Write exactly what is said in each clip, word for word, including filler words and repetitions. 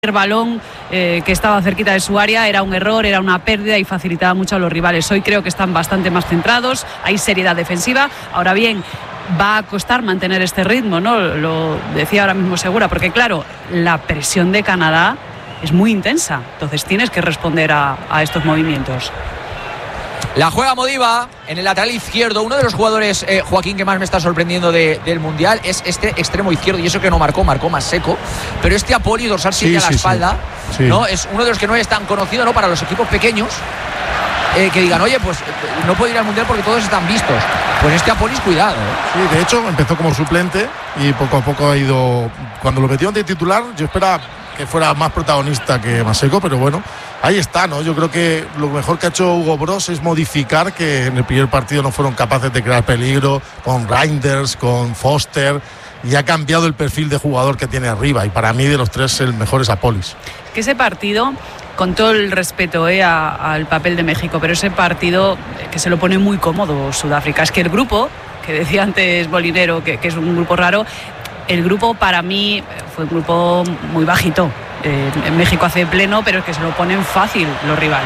El balón eh, que estaba cerquita de su área era un error, era una pérdida y facilitaba mucho a los rivales. Hoy creo que están bastante más centrados, hay seriedad defensiva. Ahora bien, va a costar mantener este ritmo, ¿no? Lo decía ahora mismo Segura, porque claro, la presión de Canadá es muy intensa, entonces tienes que responder a, a estos movimientos. La juega Modiva en el lateral izquierdo. Uno de los jugadores, eh, Joaquín, que más me está sorprendiendo de, del Mundial es este extremo izquierdo. Y eso que no marcó, marcó más seco. Pero este Apoli, dorsal siete sí, a la sí, espalda, sí. ¿no? Es uno de los que no es tan conocido, ¿no? Para los equipos pequeños. Eh, que digan, oye, pues no puedo ir al Mundial porque todos están vistos. Pues este Apolis, cuidado. ¿eh? Sí, de hecho, empezó como suplente y poco a poco ha ido. Cuando lo metieron de titular, yo esperaba que fuera más protagonista que Maseco, pero bueno, ahí está, ¿no? Yo creo que lo mejor que ha hecho Hugo Broos es modificar, que en el primer partido no fueron capaces de crear peligro, con Reinders, con Foster, y ha cambiado el perfil de jugador que tiene arriba, y para mí de los tres el mejor es Apolis. Que ese partido, con todo el respeto eh, a, al papel de México, pero ese partido que se lo pone muy cómodo Sudáfrica, es que el grupo, que decía antes Molinero, que, que es un grupo raro, el grupo para mí fue un grupo muy bajito. Eh, en México hace pleno, pero es que se lo ponen fácil los rivales.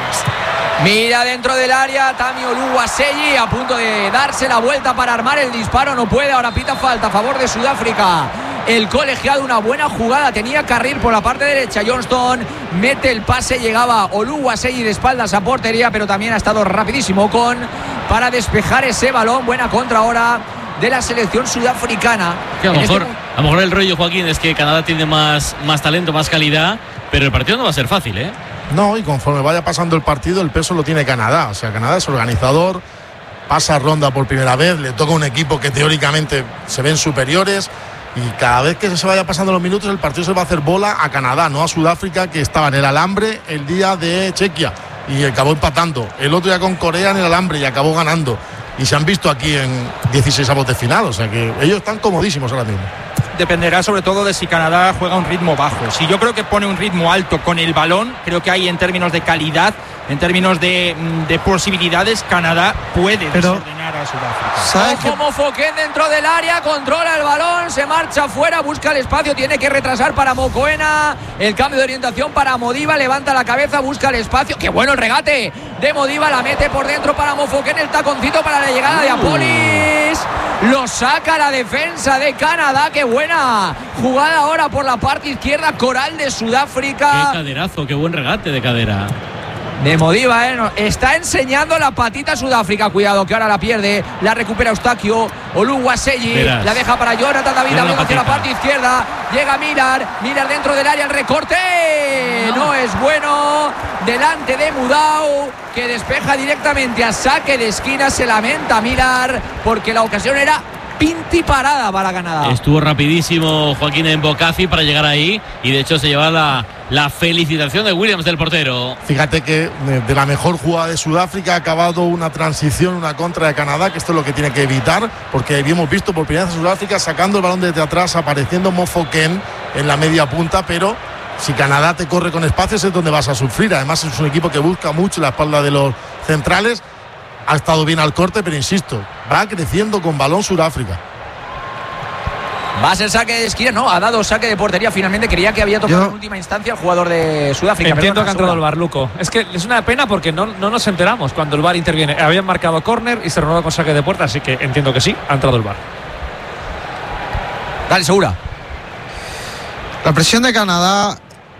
Mira dentro del área Tami Oluwaseyi, a punto de darse la vuelta para armar el disparo, no puede, ahora pita falta a favor de Sudáfrica. El colegiado, una buena jugada, tenía Carril por la parte derecha, Johnston mete el pase, llegaba Oluwaseyi de espaldas a portería, pero también ha estado rapidísimo con para despejar ese balón. Buena contra ahora de la selección sudafricana. Que a lo mejor, este... a lo mejor el rollo, Joaquín, es que Canadá tiene más, más talento, más calidad, pero el partido no va a ser fácil, ¿eh? No, y conforme vaya pasando el partido, el peso lo tiene Canadá. O sea, Canadá es organizador, pasa ronda por primera vez, le toca un equipo que teóricamente se ven superiores, y cada vez que se vaya pasando los minutos, el partido se va a hacer bola a Canadá, no a Sudáfrica, que estaba en el alambre el día de Chequia y acabó empatando. El otro día con Corea en el alambre y acabó ganando. Y se han visto aquí en dieciséis avos de final, o sea que ellos están comodísimos ahora mismo. Dependerá sobre todo de si Canadá juega un ritmo bajo. Si yo creo que pone un ritmo alto con el balón, creo que hay en términos de calidad, en términos de, de posibilidades, Canadá puede Pero, desordenar a Sudáfrica. Ojo, Mofoken dentro del área, controla el balón, se marcha fuera, busca el espacio, tiene que retrasar para Mokoena, el cambio de orientación para Modiva, levanta la cabeza, busca el espacio, qué bueno el regate de Modiva, la mete por dentro para Mofoken, el taconcito para la llegada de Apolis, lo saca la defensa de Canadá, qué buena jugada ahora por la parte izquierda, Coral de Sudáfrica. Qué caderazo, qué buen regate de cadera de Modiva, ¿eh? Está enseñando la patita a Sudáfrica. Cuidado que ahora la pierde. La recupera Eustaquio Oluwaseyi. La deja para Jonathan David abriendo hacia la parte izquierda. Llega Miller. Miller dentro del área. El recorte. No, no es bueno. Delante de Mudau, que despeja directamente a saque de esquina. Se lamenta Miller porque la ocasión era pinti parada para Canadá. Estuvo rapidísimo Joaquín en Bocafi para llegar ahí y de hecho se lleva la, la felicitación de Williams, del portero. Fíjate que de la mejor jugada de Sudáfrica ha acabado una transición, una contra de Canadá, que esto es lo que tiene que evitar, porque habíamos visto por primera vez a Sudáfrica sacando el balón desde atrás, apareciendo Mofoken en la media punta, pero si Canadá te corre con espacios es donde vas a sufrir. Además es un equipo que busca mucho la espalda de los centrales. Ha estado bien al corte, pero insisto, va creciendo con balón Sudáfrica. Va a ser saque de esquina, no, ha dado saque de portería finalmente. Creía que había tocado Yo... en última instancia el jugador de Sudáfrica. Entiendo que ha entrado el V A R, Luco. Es que es una pena porque no, no nos enteramos cuando el V A R interviene. Habían marcado córner y se renueva con saque de puerta, así que entiendo que sí, ha entrado el V A R. Dale, Segura. La presión de Canadá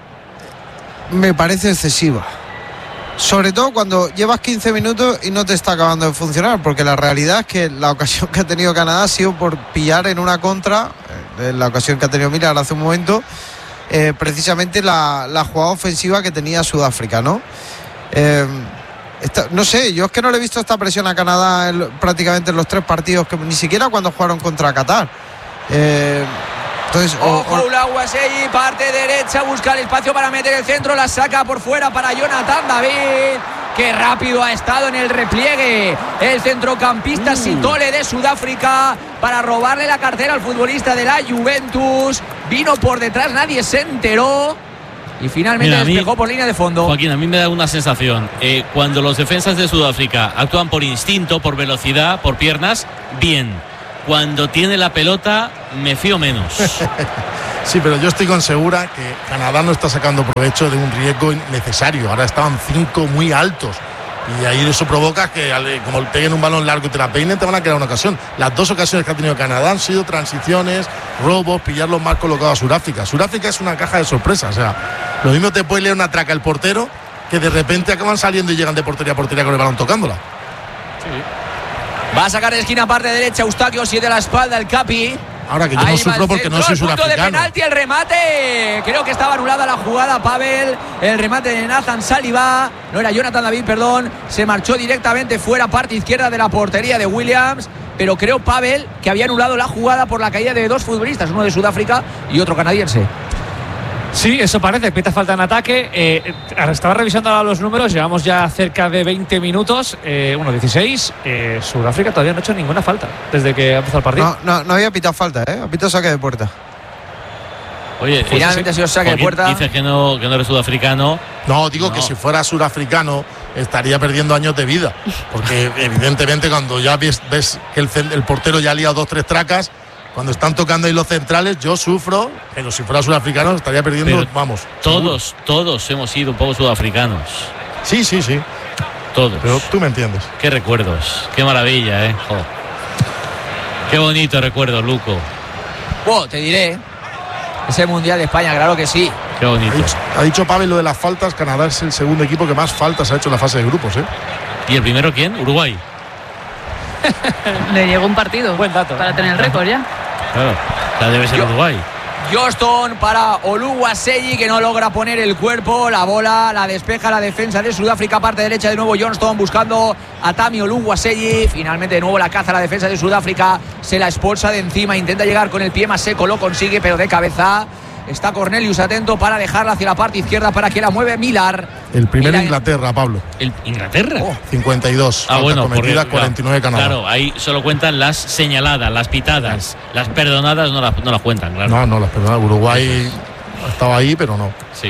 me parece excesiva. Sobre todo cuando llevas quince minutos y no te está acabando de funcionar, porque la realidad es que la ocasión que ha tenido Canadá ha sido por pillar en una contra, en la ocasión que ha tenido Miller hace un momento, eh, precisamente la, la jugada ofensiva que tenía Sudáfrica, ¿no? Eh, esta, no sé, yo es que no le he visto esta presión a Canadá en, prácticamente en los tres partidos, que ni siquiera cuando jugaron contra Qatar. Eh, Entonces, Ojo, Oluwaseyi, parte derecha, busca el espacio para meter el centro, la saca por fuera para Jonathan David. Qué rápido ha estado en el repliegue el centrocampista uh. Sitole de Sudáfrica para robarle la cartera al futbolista de la Juventus. Vino por detrás, nadie se enteró y finalmente Mira, despejó mí, por línea de fondo. Joaquín, a mí me da una sensación. Eh, cuando los defensas de Sudáfrica actúan por instinto, por velocidad, por piernas, bien. Cuando tiene la pelota me fío menos. Sí, pero yo estoy con segura que Canadá no está sacando provecho de un riesgo innecesario. Ahora estaban cinco muy altos. Y ahí eso provoca que, como peguen un balón largo y te la peinen, te van a quedar una ocasión. Las dos ocasiones que ha tenido Canadá han sido transiciones, robos, pillarlos mal colocados a Sudáfrica. Sudáfrica es una caja de sorpresas. O sea, lo mismo te puede leer una traca el portero, que de repente acaban saliendo y llegan de portería a portería con el balón tocándola. Sí. Va a sacar de esquina parte derecha Eustaquio, siete a la espalda el Capi. Ahora que yo no sufro porque no soy surafricano. Punto de penalti, el remate. Creo que estaba anulada la jugada, Pavel. El remate de Nathan Saliba. No era Jonathan David, perdón. Se marchó directamente fuera, parte izquierda de la portería de Williams. Pero creo, Pavel, que había anulado la jugada por la caída de dos futbolistas, uno de Sudáfrica y otro canadiense. Sí, eso parece, pita falta en ataque. Eh, estaba revisando ahora los números, llevamos ya cerca de veinte minutos, eh, bueno, dieciséis. Eh, Sudáfrica todavía no ha hecho ninguna falta desde que ha empezado el partido. No, no, no había pitado falta, ¿eh? Ha pitado saque de puerta. Oye, finalmente ha sido saque de puerta. Dices que no, que no eres sudafricano. No, digo no. que si fuera surafricano estaría perdiendo años de vida. Porque evidentemente cuando ya ves, ves que el, el portero ya ha liado dos, tres tracas, cuando están tocando ahí los centrales, yo sufro, pero si fuera surafricano estaría perdiendo, pero vamos. Todos, seguro. todos hemos sido un poco sudafricanos. Sí, sí, sí. Todos. Pero tú me entiendes. Qué recuerdos, qué maravilla, ¿eh? Oh. Qué bonito recuerdo, Luco. Oh, te diré. Ese Mundial de España, claro que sí. Qué bonito. Ha dicho, ha dicho Pavel lo de las faltas. Canadá es el segundo equipo que más faltas ha hecho en la fase de grupos, ¿eh? ¿Y el primero quién? Uruguay. Le llegó un partido. Buen dato. Para tener el récord ya. Claro, ya debe ser Yo, Uruguay. Johnston para Oluwaseyi, que no logra poner el cuerpo. La bola la despeja la defensa de Sudáfrica, parte derecha de nuevo Johnston buscando a Tami Oluwaseyi. Finalmente de nuevo la caza la defensa de Sudáfrica, se la expulsa de encima, intenta llegar con el pie más seco, lo consigue, pero de cabeza. Está Cornelius atento para dejarla hacia la parte izquierda para que la mueve Millar. El primero Millar. Inglaterra, Pablo. ¿El Inglaterra? Oh, cincuenta y dos. Ah, bueno, cometidas, porque, cuarenta y nueve Canadá. Claro, ahí solo cuentan las señaladas, las pitadas. Las perdonadas no las, no las cuentan, claro. No, no, las perdonadas. Uruguay estaba ahí, pero no. Sí.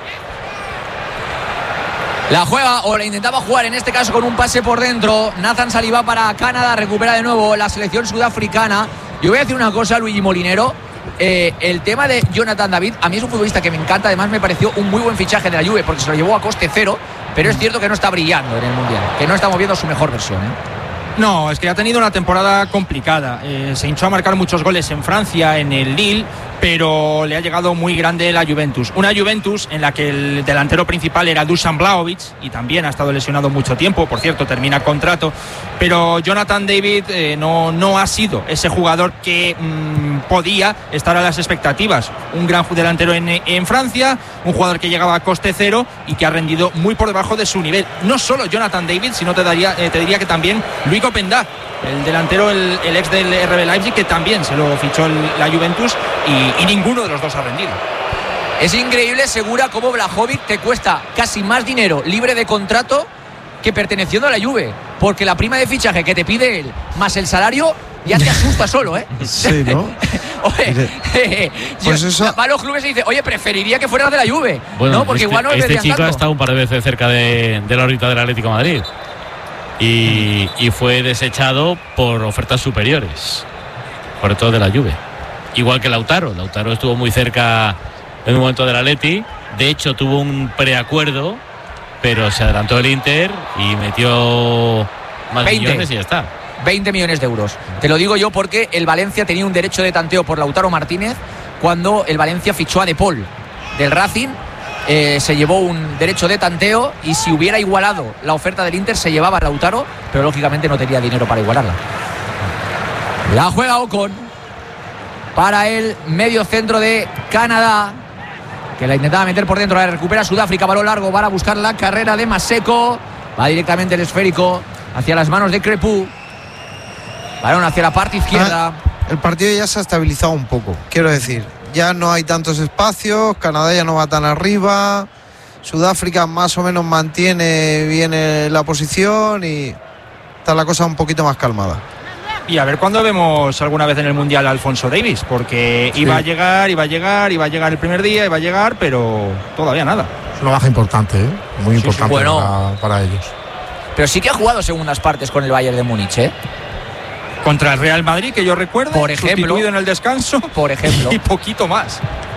La juega o la intentaba jugar en este caso con un pase por dentro. Nathan Saliba para Canadá, recupera de nuevo la selección sudafricana. Yo voy a decir una cosa, Luigi Molinero. Eh, el tema de Jonathan David, a mí es un futbolista que me encanta, además me pareció un muy buen fichaje de la Juve porque se lo llevó a coste cero, pero es cierto que no está brillando en el Mundial, que no estamos viendo su mejor versión, ¿eh? No, es que ha tenido una temporada complicada. Eh, se hinchó a marcar muchos goles en Francia, en el Lille, pero le ha llegado muy grande la Juventus. Una Juventus en la que el delantero principal era Dusan Vlahovic y también ha estado lesionado mucho tiempo. Por cierto, termina contrato. Pero Jonathan David eh, no, no ha sido ese jugador que mmm, podía estar a las expectativas. Un gran delantero en, en Francia, un jugador que llegaba a coste cero y que ha rendido muy por debajo de su nivel. No solo Jonathan David, sino te, daría, eh, te diría que también Luis Openda, el delantero, el, el ex del R B Leipzig, que también se lo fichó el, la Juventus y, y ninguno de los dos ha rendido. Es increíble, Segura, cómo Vlahovic te cuesta casi más dinero libre de contrato que perteneciendo a la Juve, porque la prima de fichaje que te pide él más el salario ya te asusta solo, ¿eh? Sí, ¿no? Oye, eh, pues yo, eso... varios clubes se dice, oye, preferiría que fueras de la Juve, bueno, ¿no? Porque este, igual no este chico tanto. ha estado un par de veces cerca de, de la órbita del Atlético de Madrid y, y fue desechado por ofertas superiores, sobre todo de la Juve, igual que Lautaro. Lautaro estuvo muy cerca en un momento del Atleti, de hecho tuvo un preacuerdo, pero se adelantó el Inter y metió más veinte millones y ya está. veinte millones de euros. Te lo digo yo porque el Valencia tenía un derecho de tanteo por Lautaro Martínez cuando el Valencia fichó a De Paul del Racing. Eh, se llevó un derecho de tanteo y si hubiera igualado la oferta del Inter se llevaba a Lautaro, pero lógicamente no tenía dinero para igualarla. La juega Ocon para el medio centro de Canadá, que la intentaba meter por dentro, la recupera Sudáfrica, balón largo para buscar la carrera de Maseko, va directamente el esférico hacia las manos de Crepú, balón hacia la parte izquierda. Ah, el partido ya se ha estabilizado un poco, quiero decir, ya no hay tantos espacios, Canadá ya no va tan arriba, Sudáfrica más o menos mantiene bien la posición y está la cosa un poquito más calmada. Y a ver cuándo vemos alguna vez en el Mundial a Alfonso Davies, porque sí. iba a llegar, iba a llegar, iba a llegar el primer día, iba a llegar, pero todavía nada. Es una baja importante, ¿eh? Muy sí, importante sí, bueno, para, para ellos. Pero sí que ha jugado segundas partes con el Bayern de Múnich, ¿eh? Contra el Real Madrid, que yo recuerdo, por ejemplo, sustituido en el descanso, por ejemplo, y poquito más.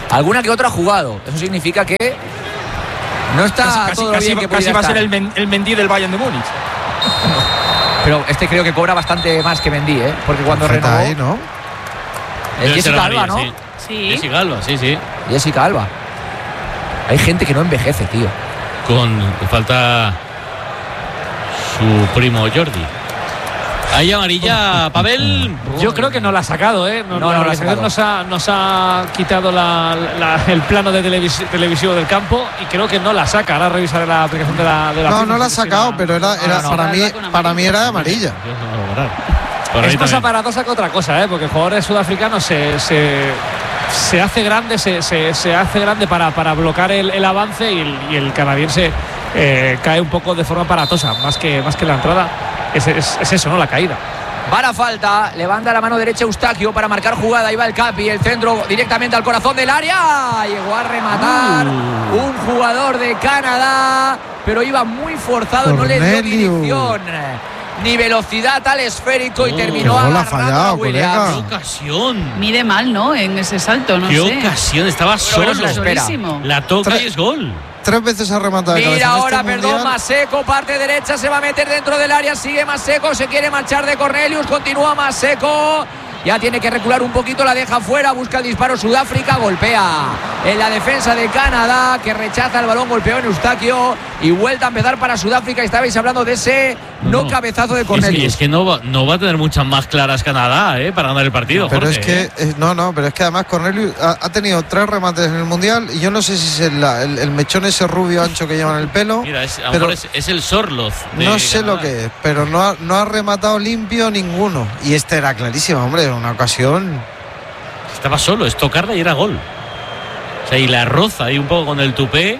Alguna que otra ha jugado. Eso significa que no está casi, casi, todo casi, bien que casi va a ser estar. el, el Mendy del Bayern de Múnich. Pero este creo que cobra bastante más que Mendy, ¿eh? Porque cuando renovó ahí, ¿no? el Jessica Alba, ¿no? Sí. Sí. Jessica Alba, sí, sí. Jessica Alba. Hay gente que no envejece, tío. Con falta su primo Jordi. Hay amarilla, Pavel. Yo creo que no la ha sacado, ¿eh? No, No, la no la ha organización sacado. nos, ha, nos ha quitado la, la- el plano de televis, televisivo del campo y creo que no la saca. Ahora revisaré la aplicación de la de la No, FIFA, no la ha si sacado, era- pero era, era no, no. para mí, Era con para mí era de amarilla. Por ahí Es más también. aparatosa que otra cosa, ¿eh? Porque el jugador sudafricano se, se, se hace grande, se, se, se hace grande para, para bloquear el, el avance y el, y el canadiense eh, cae un poco de forma aparatosa, más que, más que la entrada. Es, es, es eso, ¿no? La caída. Para falta, levanta la mano derecha Eustaquio para marcar jugada. Ahí va el Capi, el centro directamente al corazón del área. Llegó a rematar Uh. un jugador de Canadá, pero iba muy forzado, no le dio Cornelius. dirección ni velocidad al esférico y Oh, terminó qué gol ha agarrando fallado, a Williams. colega. ¡Qué ocasión! Mide mal, ¿no? En ese salto, no ¡Qué sé. ocasión! Estaba Pero solo. se la espera. Solísimo. La toca Tres- y es gol. Tres veces ha rematado de cabeza Mira en este ahora, perdón, mundial. Maseco, parte derecha, se va a meter dentro del área, sigue Maseco, se quiere marchar de Cornelius, continúa Maseco, ya tiene que recular un poquito, la deja fuera, busca el disparo Sudáfrica, golpea en la defensa de Canadá, que rechaza el balón, golpeó en Eustaquio y vuelta a empezar para Sudáfrica. Estabais hablando de ese no, No. cabezazo de Es que, Cornelius. es que no, va, no va a tener muchas más claras Canadá, ¿eh? Para ganar el partido. Pero Jorge, es que, ¿eh? eh, no, no, pero es que además Cornelius ha, ha tenido tres remates en el mundial y yo no sé si es el, la- el- el mechón ese rubio ancho que lleva en el pelo. Mira, es, a lo pero mejor es, es el Sorloz. de no sé Canadá. lo que es, pero no ha, no ha rematado limpio ninguno. Y este era clarísimo, hombre, una ocasión. Estaba solo, es tocarla y era gol. O sea, y la roza ahí un poco con el tupé.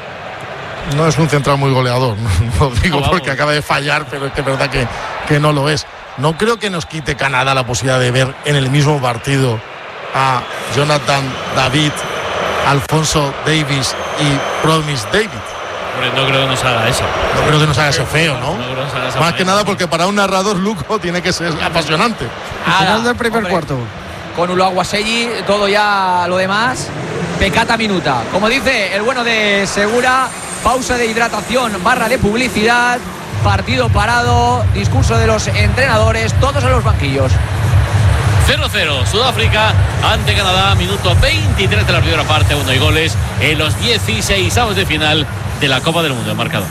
No es un central muy goleador, no lo digo No, vamos. porque acaba de fallar, pero es que es verdad que, que no lo es. No creo que nos quite Canadá la posibilidad de ver en el mismo partido a Jonathan David, Alfonso Davis y Promise David. Hombre, no creo que nos haga eso. No creo que nos haga eso feo, ¿no? No creo que nos haga esa Más que faena. nada porque para un narrador Luco tiene que ser apasionante. Nada, Final del primer hombre. cuarto. Con Uluaguaselli, todo ya lo demás, pecata minuta. Como dice el bueno de Segura, pausa de hidratación, barra de publicidad, partido parado, discurso de los entrenadores, todos a los banquillos. cero cero, Sudáfrica ante Canadá, minuto veintitrés de la primera parte, uno y goles en los dieciseisavos de final de la Copa del Mundo. El marcador.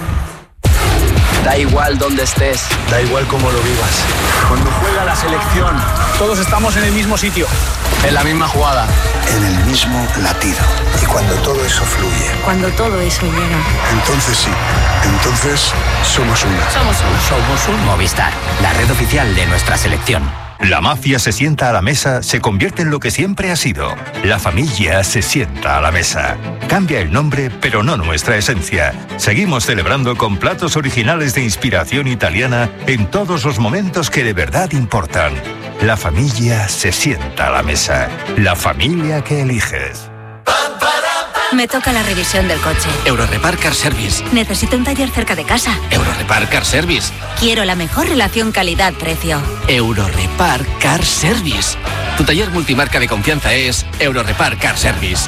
Da igual donde estés, Da igual cómo lo vivas. cuando juega la selección, Todos estamos en el mismo sitio, en la misma jugada. en el mismo latido. Y cuando todo eso fluye, Cuando todo eso llega. entonces sí, entonces somos uno. Somos uno. Somos un Movistar, la red oficial de nuestra selección. La mafia se sienta a la mesa, se convierte en lo que siempre ha sido. La familia se sienta a la mesa. Cambia el nombre, pero no nuestra esencia. Seguimos celebrando con platos originales de inspiración italiana en todos los momentos que de verdad importan. La familia se sienta a la mesa. La familia que eliges. Me toca la revisión del coche. Eurorepar Car Service. Necesito un taller cerca de casa. Eurorepar Car Service. Quiero la mejor relación calidad-precio. Eurorepar Car Service. Tu taller multimarca de confianza es Eurorepar Car Service.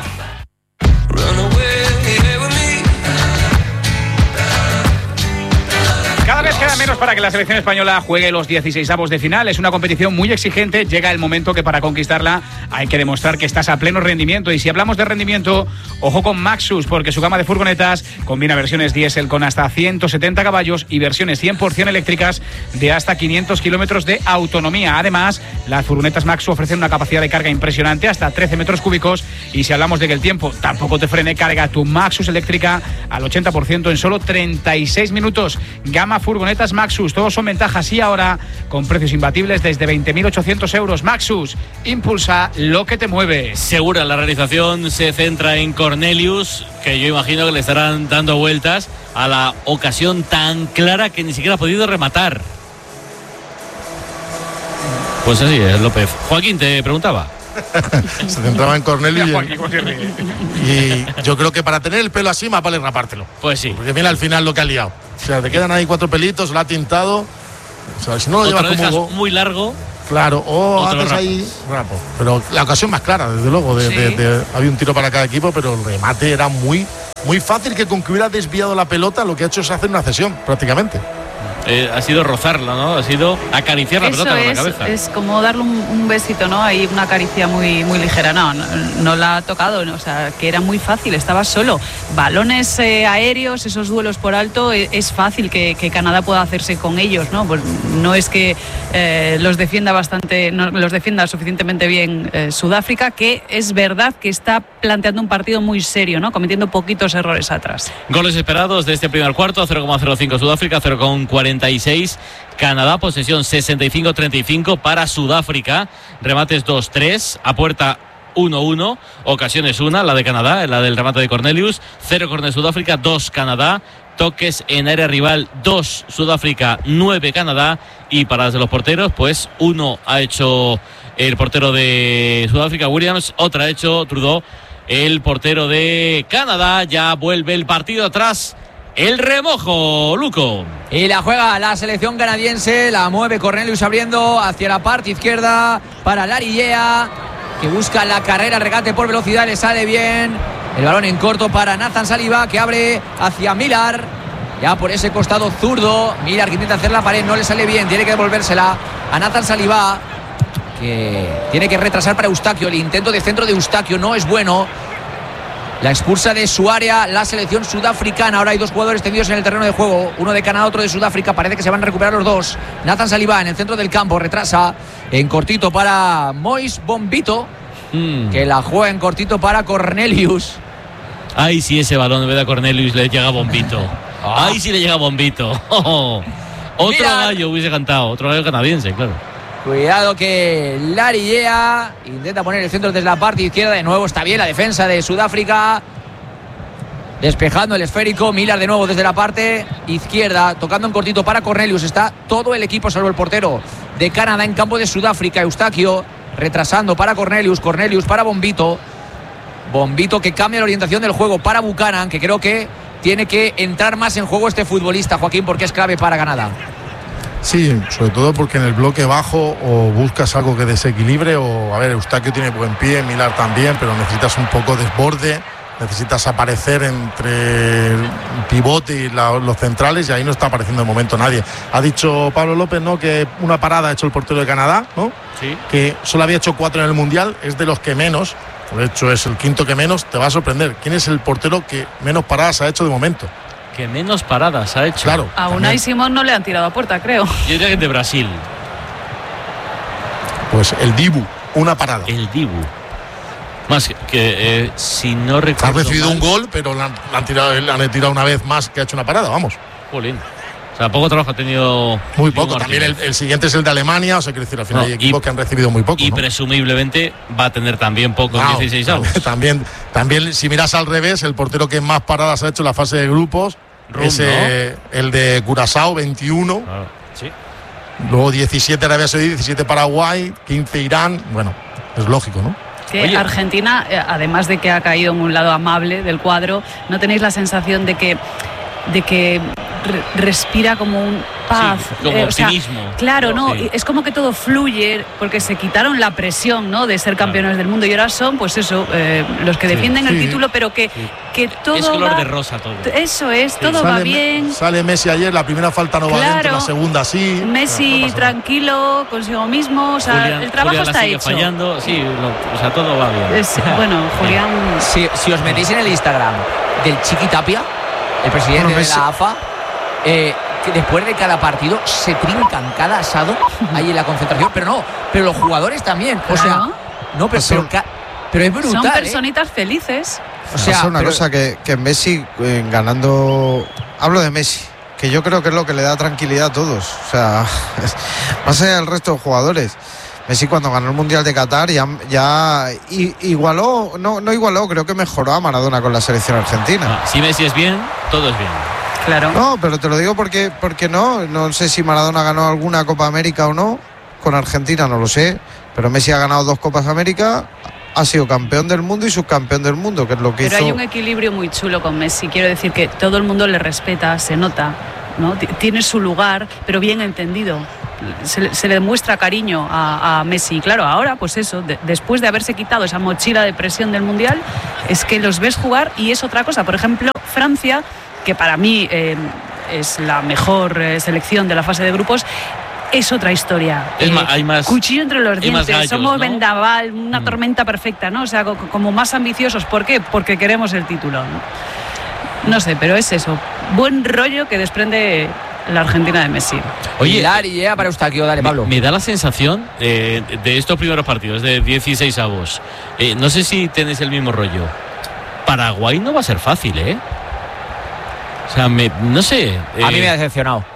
Cada vez queda menos para que la selección española juegue los dieciseisavos de final. Es una competición muy exigente. Llega el momento que para conquistarla hay que demostrar que estás a pleno rendimiento. Y si hablamos de rendimiento, ojo con Maxus, porque su gama de furgonetas combina versiones diésel con hasta ciento setenta caballos y versiones cien por ciento eléctricas de hasta quinientos kilómetros de autonomía. Además, las furgonetas Maxus ofrecen una capacidad de carga impresionante, hasta trece metros cúbicos. Y si hablamos de que el tiempo tampoco te frene, carga tu Maxus eléctrica al ochenta por ciento en solo treinta y seis minutos. Gama furgonetas Maxus, todos son ventajas y ahora con precios imbatibles desde veinte mil ochocientos euros. Maxus, impulsa lo que te mueve. Segura la realización se centra en Cornelius, que yo imagino que le estarán dando vueltas a la ocasión tan clara que ni siquiera ha podido rematar. Pues así es, López. Joaquín, te preguntaba. Se centraba en Cornelius Mira, y, Joaquín, cómo se ríe. y yo creo que para tener el pelo así más vale rapártelo. Pues sí. Porque mira al final lo que ha liado. O sea, te quedan ahí cuatro pelitos, lo ha tintado. O sea, si no lo O te llevas lo como dejas Hugo, muy largo Claro, o Otro haces rapo. ahí rapo. Pero la ocasión más clara, desde luego. De, Sí. de, de, había un tiro para cada equipo, pero el remate era muy, muy fácil, que con que hubiera desviado la pelota, lo que ha hecho es hacer una cesión, prácticamente. Eh, ha sido rozarla, ¿no? Ha sido acariciar la Eso pelota con la es, cabeza. es como darle un, un besito, ¿no? Ahí una caricia muy, muy ligera. No, no, no la ha tocado, ¿no? O sea, que era muy fácil, estaba solo. Balones eh, aéreos, esos duelos por alto, eh, es fácil que, que Canadá pueda hacerse con ellos, ¿no? Pues no es que eh, los defienda bastante, no, los defienda suficientemente bien eh, Sudáfrica, que es verdad que está planteando un partido muy serio, ¿no? Cometiendo poquitos errores atrás. Goles esperados de este primer cuarto: cero coma cero cinco Sudáfrica, cero coma cuarenta y seis Canadá. Posesión sesenta y cinco treinta y cinco para Sudáfrica. Remates dos tres, a puerta uno uno, ocasiones una, la de Canadá, la del remate de Cornelius. Cero corner Sudáfrica, dos Canadá. Toques en área rival, dos Sudáfrica, nueve Canadá. Y paradas de los porteros, pues uno ha hecho el portero de Sudáfrica, Williams, otra ha hecho Trudeau, el portero de Canadá. Ya vuelve el partido atrás. El remojo, Luco. Y la juega la selección canadiense, la mueve Cornelius abriendo hacia la parte izquierda para Larillea, que busca la carrera, regate por velocidad, le sale bien. El balón en corto para Nathan Saliba, que abre hacia Millar, ya por ese costado zurdo. Millar que intenta hacer la pared, no le sale bien, tiene que devolvérsela a Nathan Saliba, que tiene que retrasar para Eustaquio. El intento de centro de Eustaquio no es bueno. La expulsa de su área la selección sudafricana. Ahora hay dos jugadores tendidos en el terreno de juego, uno de Canadá, otro de Sudáfrica. Parece que se van a recuperar los dos. Nathan Saliba en el centro del campo, retrasa en cortito para Mois Bombito, mm. que la juega en cortito para Cornelius. Ay, si ese balón en vez de Cornelius le llega a Bombito. Ay, si le llega a Bombito. Oh, oh. Otro Mira. gallo hubiese cantado, otro gallo canadiense, claro. Cuidado que Larillea intenta poner el centro desde la parte izquierda. De nuevo está bien la defensa de Sudáfrica, despejando el esférico. Millar de nuevo desde la parte izquierda, tocando en cortito para Cornelius. Está todo el equipo salvo el portero de Canadá en campo de Sudáfrica. Eustaquio retrasando para Cornelius. Cornelius para Bombito. Bombito que cambia la orientación del juego para Buchanan, que creo que tiene que entrar más en juego este futbolista, Joaquín, porque es clave para Canadá. Sí, sobre todo porque en el bloque bajo o buscas algo que desequilibre, o a ver, Eustaquio tiene buen pie, Millar también, pero necesitas un poco de desborde, necesitas aparecer entre el pivote y la, los centrales, y ahí no está apareciendo de momento nadie. Ha dicho Pablo López, ¿no?, que una parada ha hecho el portero de Canadá, ¿no? Sí. Que solo había hecho cuatro en el Mundial, es de los que menos, de hecho es el quinto que menos. Te va a sorprender, ¿quién es el portero que menos paradas ha hecho de momento? Que menos paradas ha hecho. Claro. A Unai Simón no le han tirado a puerta, creo. Yo diría que de Brasil. Pues el Dibu, una parada. El Dibu. Más que, que eh, si no recuerdo. Ha recibido mal, un gol, pero le han, le han, tirado, le han tirado una vez más que ha hecho una parada, vamos. Jolín. O sea, poco trabajo ha tenido. Muy poco. También el, el siguiente es el de Alemania, o sea, quiero decir, al final no, hay equipos y, que han recibido muy poco. Y ¿no? presumiblemente va a tener también poco en no, dieciséis avos. También, también, si miras al revés, el portero que más paradas ha hecho en la fase de grupos Rum, es eh, ¿no? el de Curazao, veintiuno. Ah, sí. Luego diecisiete Arabia Saudí, diecisiete Paraguay, quince Irán. Bueno, es lógico, ¿no? Que Oye. Argentina, además de que ha caído en un lado amable del cuadro, ¿no tenéis la sensación de que de que re respira como un paz? Sí, como eh, optimismo. O sea, claro, ¿no? Sí. Es como que todo fluye, porque se quitaron la presión, ¿no?, de ser campeones claro. del mundo, y ahora son, pues eso, eh, los que defienden sí, el sí. título, pero que, sí. que todo es color va, de rosa todo. Eso es, sí. todo sale, va bien. Sale Messi ayer, la primera falta no va claro. dentro, la segunda sí. Messi no tranquilo, consigo mismo, o sea, Julián, el trabajo Julián está sigue hecho. fallando, sí, lo, o sea, todo va bien. Es, bueno, Julián... Si, si os metéis en el Instagram del Chiqui Tapia, el presidente bueno, de la A F A, eh, que después de cada partido se trincan cada asado ahí en la concentración, pero no, pero los jugadores también, o sea, ¿no? no, pero, pero, pero es brutal. Son personitas ¿eh? felices. O sea, es una pero... cosa que, que Messi eh, ganando, hablo de Messi, que yo creo que es lo que le da tranquilidad a todos, o sea, más allá del resto de jugadores. Messi cuando ganó el Mundial de Qatar ya, ya igualó, no, no igualó, creo que mejoró a Maradona con la selección argentina. Ah, si Messi es bien, todo es bien. Claro. No, pero te lo digo porque, porque no, no sé si Maradona ganó alguna Copa América o no, con Argentina no lo sé, pero Messi ha ganado dos Copas América, ha sido campeón del mundo y subcampeón del mundo, que es lo que pero hizo. Pero hay un equilibrio muy chulo con Messi, quiero decir que todo el mundo le respeta, se nota, ¿no? Tiene su lugar, pero bien entendido. se, se le demuestra cariño a, a Messi. Y claro, ahora pues eso, de, después de haberse quitado esa mochila de presión del Mundial, es que los ves jugar y es otra cosa. Por ejemplo, Francia, que para mí eh, es la mejor eh, selección de la fase de grupos, es otra historia. Es eh, más, hay más, cuchillo entre los dientes, gallos, somos ¿no? vendaval, una Mm. tormenta perfecta, ¿no? O sea, co- como más ambiciosos. ¿Por qué? Porque queremos el título, ¿no? No sé, pero es eso. Buen rollo que desprende la Argentina de Messi. Oye, Lari llega para Eustaquio, dale, Pablo. Me, me da la sensación eh, de estos primeros partidos, de dieciséis avos. Eh, no sé si tenéis el mismo rollo. Paraguay no va a ser fácil, ¿eh? O sea, me, no sé. A mí eh, me ha decepcionado.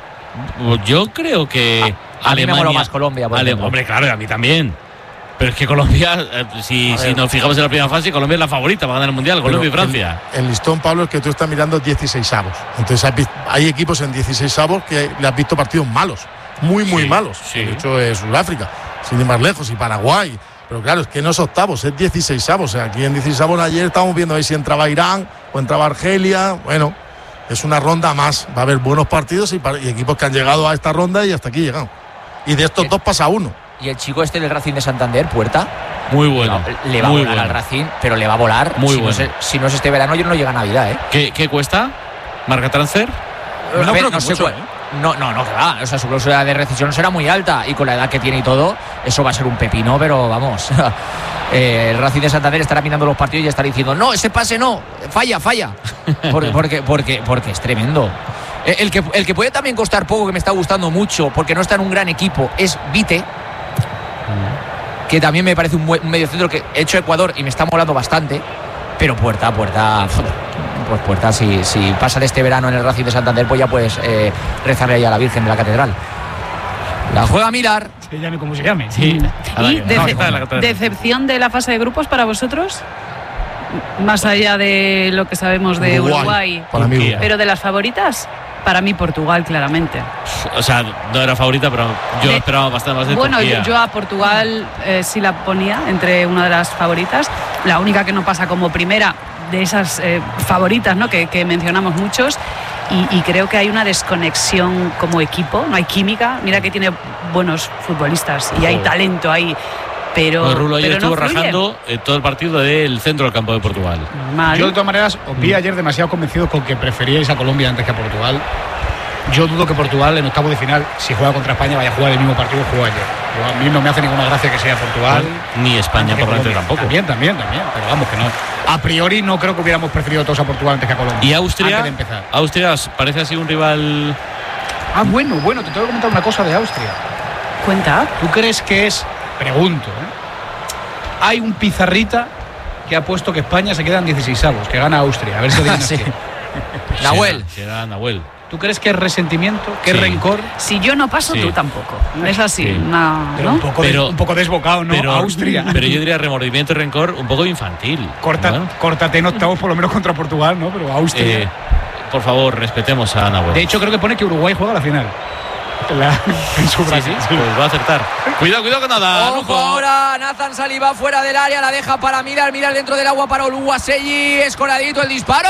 Yo creo que A, a mí me moló más Colombia, por Ale- ejemplo. hombre, claro, a mí también. Pero es que Colombia, eh, si, si nos fijamos en la primera fase, Colombia es la favorita para ganar el Mundial, Colombia y Pero Francia. El, el listón, Pablo, es que tú estás mirando dieciséis avos. Entonces has visto- hay equipos en dieciséis avos que le has visto partidos malos, muy, muy Sí, malos. sí. De hecho, es Sudáfrica, sin ir más lejos, y Paraguay. Pero claro, es que no es octavos, es dieciséis avos. O sea, aquí en dieciséis avos ayer estábamos viendo ahí si entraba Irán o entraba Argelia. Bueno, es una ronda más. Va a haber buenos partidos y, par- y equipos que han llegado a esta ronda y hasta aquí llegan. Y de estos dos pasa uno. Y el chico este del Racing de Santander, Puerta, Muy bueno. no, le va muy a volar bueno. al Racing, pero le va a volar. Muy si, bueno. no es, si no es este verano, yo no llega a Navidad, ¿eh? ¿Qué, qué cuesta? ¿Marca transfer? A No ver, creo que sé mucho, cuál- ¿eh? No, no, no, que va. O sea, su cláusula de rescisión será muy alta y con la edad que tiene y todo, eso va a ser un pepino, pero vamos. eh, el Racing de Santander estará mirando los partidos y estará diciendo, no, ese pase no, falla, falla. Porque, porque, porque, porque es tremendo. Eh, El que, el que puede también costar poco, que me está gustando mucho, porque no está en un gran equipo, es Vite, que también me parece un, buen- un mediocentro que he hecho Ecuador y me está molando bastante. Pero Puerta, Puerta, pues Puerta, si, si pasa de este verano en el Racing de Santander, pues ya puedes eh, rezarle ahí a la Virgen de la Catedral. La juega Milar. Se llame como se llame. Sí. ¿Y dece- decepción de la fase de grupos para vosotros? Más allá de lo que sabemos de Uruguay, Uruguay, para mí, Uruguay. pero de las favoritas, para mí Portugal, claramente. O sea, no era favorita, pero yo De- esperaba bastante más de Bueno, Turquía. yo, yo a Portugal eh, sí la ponía entre una de las favoritas. La única que no pasa como primera de esas eh, favoritas, ¿no? que, que mencionamos muchos. Y, y creo que hay una desconexión como equipo, no hay química. Mira que tiene buenos futbolistas y hay Joder. talento ahí. Pero, Pues Rulo ayer pero no estuvo fluye. rajando eh, todo el partido del centro del campo de Portugal. Normal. Yo de todas maneras os vi ayer demasiado convencidos con que preferíais a Colombia antes que a Portugal. Yo dudo que Portugal en octavos de final, si juega contra España, vaya a jugar el mismo partido que jugó ayer. Yo, a mí no me hace ninguna gracia que sea Portugal. Ni España antes que por delante Colombia. tampoco. También, también, también. Pero vamos, que no. A priori no creo que hubiéramos preferido todos a Portugal antes que a Colombia. ¿Y Austria? Antes de empezar. Austria os parece así un rival. Ah, bueno, bueno, te tengo que comentar una cosa de Austria. Cuenta. ¿Tú crees que es, pregunto, ¿eh? Hay un pizarrita que ha puesto que España se queda en dieciseisavos, que gana Austria? A ver si adivinas Sí. quién. Nahuel. Será Nahuel. ¿Tú crees que es resentimiento? ¿Que es Sí. rencor? Si yo no paso, Sí. tú tampoco. Es así. Sí. una- Pero ¿no? un poco, Pero- de- un poco desbocado, ¿no? Pero, Austria. pero yo diría remordimiento y rencor un poco infantil. Corta, ¿no? Córtate en octavos por lo menos contra Portugal, ¿no? Pero Austria. Eh, por favor, respetemos a Nahuel. De hecho, creo que pone que Uruguay juega la final. La- en su sí, Brasil. sí, pues va a acertar. Cuidado, cuidado con nada. Ojo ahora, Nathan Saliba fuera del área, la deja para Mirar, Mirar dentro del agua para Oluwaseyi, escoradito el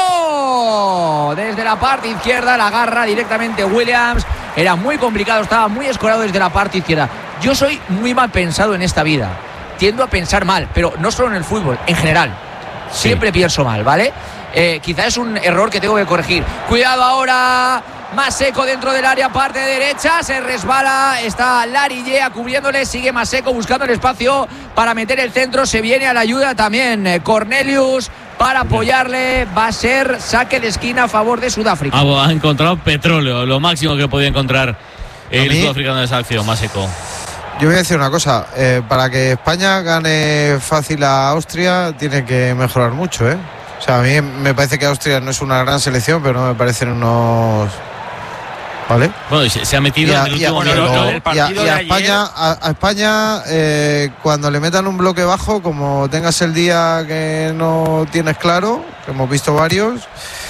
disparo. Desde la parte izquierda la agarra directamente Williams. Era muy complicado, estaba muy escorado desde la parte izquierda. Yo soy muy mal pensado en esta vida. Tiendo a pensar mal, pero no solo en el fútbol, en general. Siempre pienso mal, ¿vale? Eh, quizá es un error que tengo que corregir. Cuidado ahora. Maseco dentro del área, parte derecha, se resbala, está Larillea cubriéndole, sigue Maseco buscando el espacio para meter el centro, se viene a la ayuda también eh, Cornelius para apoyarle, va a ser saque de esquina a favor de Sudáfrica. Ha, ha encontrado petróleo, lo máximo que podía encontrar el mí- sudafricano de esa acción, Maseco. Yo voy a decir una cosa, eh, para que España gane fácil a Austria tiene que mejorar mucho, ¿eh? O sea, a mí me parece que Austria no es una gran selección, pero no me parecen unos... ¿Vale? Bueno, y se, se ha metido Y a, en el y a- último y a- minuto. no, y a- el partido y a de ayer- España, a, a España eh, cuando le metan un bloque bajo, como tengas el día que no tienes claro, que hemos visto varios,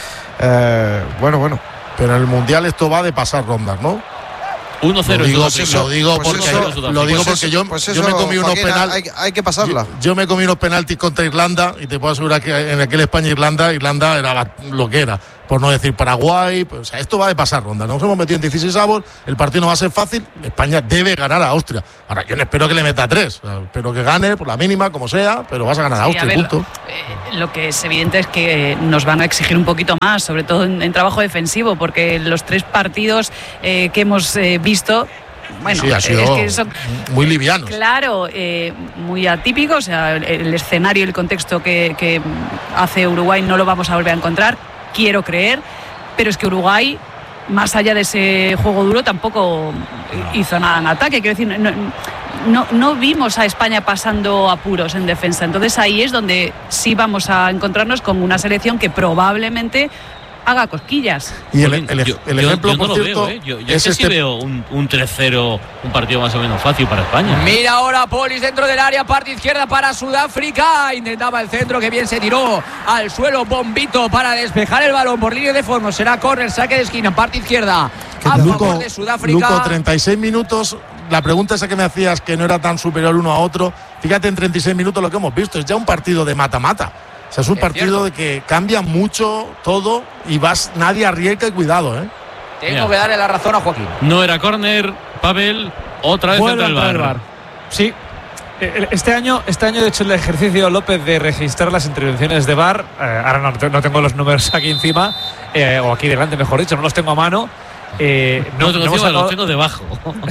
eh, bueno, bueno. Pero en el Mundial esto va de pasar rondas, ¿no? uno cero Lo digo, Sudáfrica. lo digo Pues porque, eso- lo digo pues porque eso- yo, pues yo eso, me comí unos Joaquín, penaltis. hay, hay que pasarla. Yo, yo me comí unos penaltis contra Irlanda y te puedo asegurar que en aquel España-Irlanda, Irlanda era la- lo que era. por no decir Paraguay. Pues, o sea, esto va de pasar ronda. Nos hemos metido en dieciséis avos, el partido no va a ser fácil. España debe ganar a Austria. Ahora, yo no espero que le meta tres, o sea, espero que gane por la mínima, como sea, pero vas a ganar a Sí, Austria, a ver, punto. eh, lo que es evidente es que nos van a exigir un poquito más, sobre todo en, en trabajo defensivo, porque los tres partidos eh, que hemos eh, visto. Bueno, sí, ha sido es que son muy livianos. Claro, eh, muy atípicos. O sea, el, el escenario y el contexto que, que hace Uruguay no lo vamos a volver a encontrar, quiero creer, pero es que Uruguay, más allá de ese juego duro, tampoco hizo nada en ataque. Quiero decir, no, no, no vimos a España pasando apuros en defensa. Entonces ahí es donde sí vamos a encontrarnos con una selección que probablemente haga cosquillas. Y el, el, yo, el yo, ejemplo, yo no por lo cierto, veo, ¿eh? Yo, yo es es que este... sí veo un, un tres cero, un partido más o menos fácil para España. Mira ahora Polis dentro del área, parte izquierda para Sudáfrica. Intentaba el centro, que bien se tiró al suelo. Bombito para despejar el balón por línea de fondo. Será córner, saque de esquina, parte izquierda a Luco, favor de Sudáfrica. Luco, treinta y seis minutos. La pregunta esa que me hacías, que no era tan superior uno a otro. Fíjate, en treinta y seis minutos lo que hemos visto es ya un partido de mata-mata. O sea, es un es partido cierto. de que cambia mucho todo y vas, nadie arriesga y cuidado, ¿eh? Tengo Mira. que darle la razón a Joaquín. No era córner, Pavel, otra vez Vuelve entra el a entrar bar. el VAR. Sí. Eh, Este año, este año he hecho el ejercicio, López, de registrar las intervenciones de VAR. Eh, ahora no, no tengo los números aquí encima, eh, o aquí delante, mejor dicho, no los tengo a mano. Eh, No, no, no, no hemos los acabado, tengo debajo.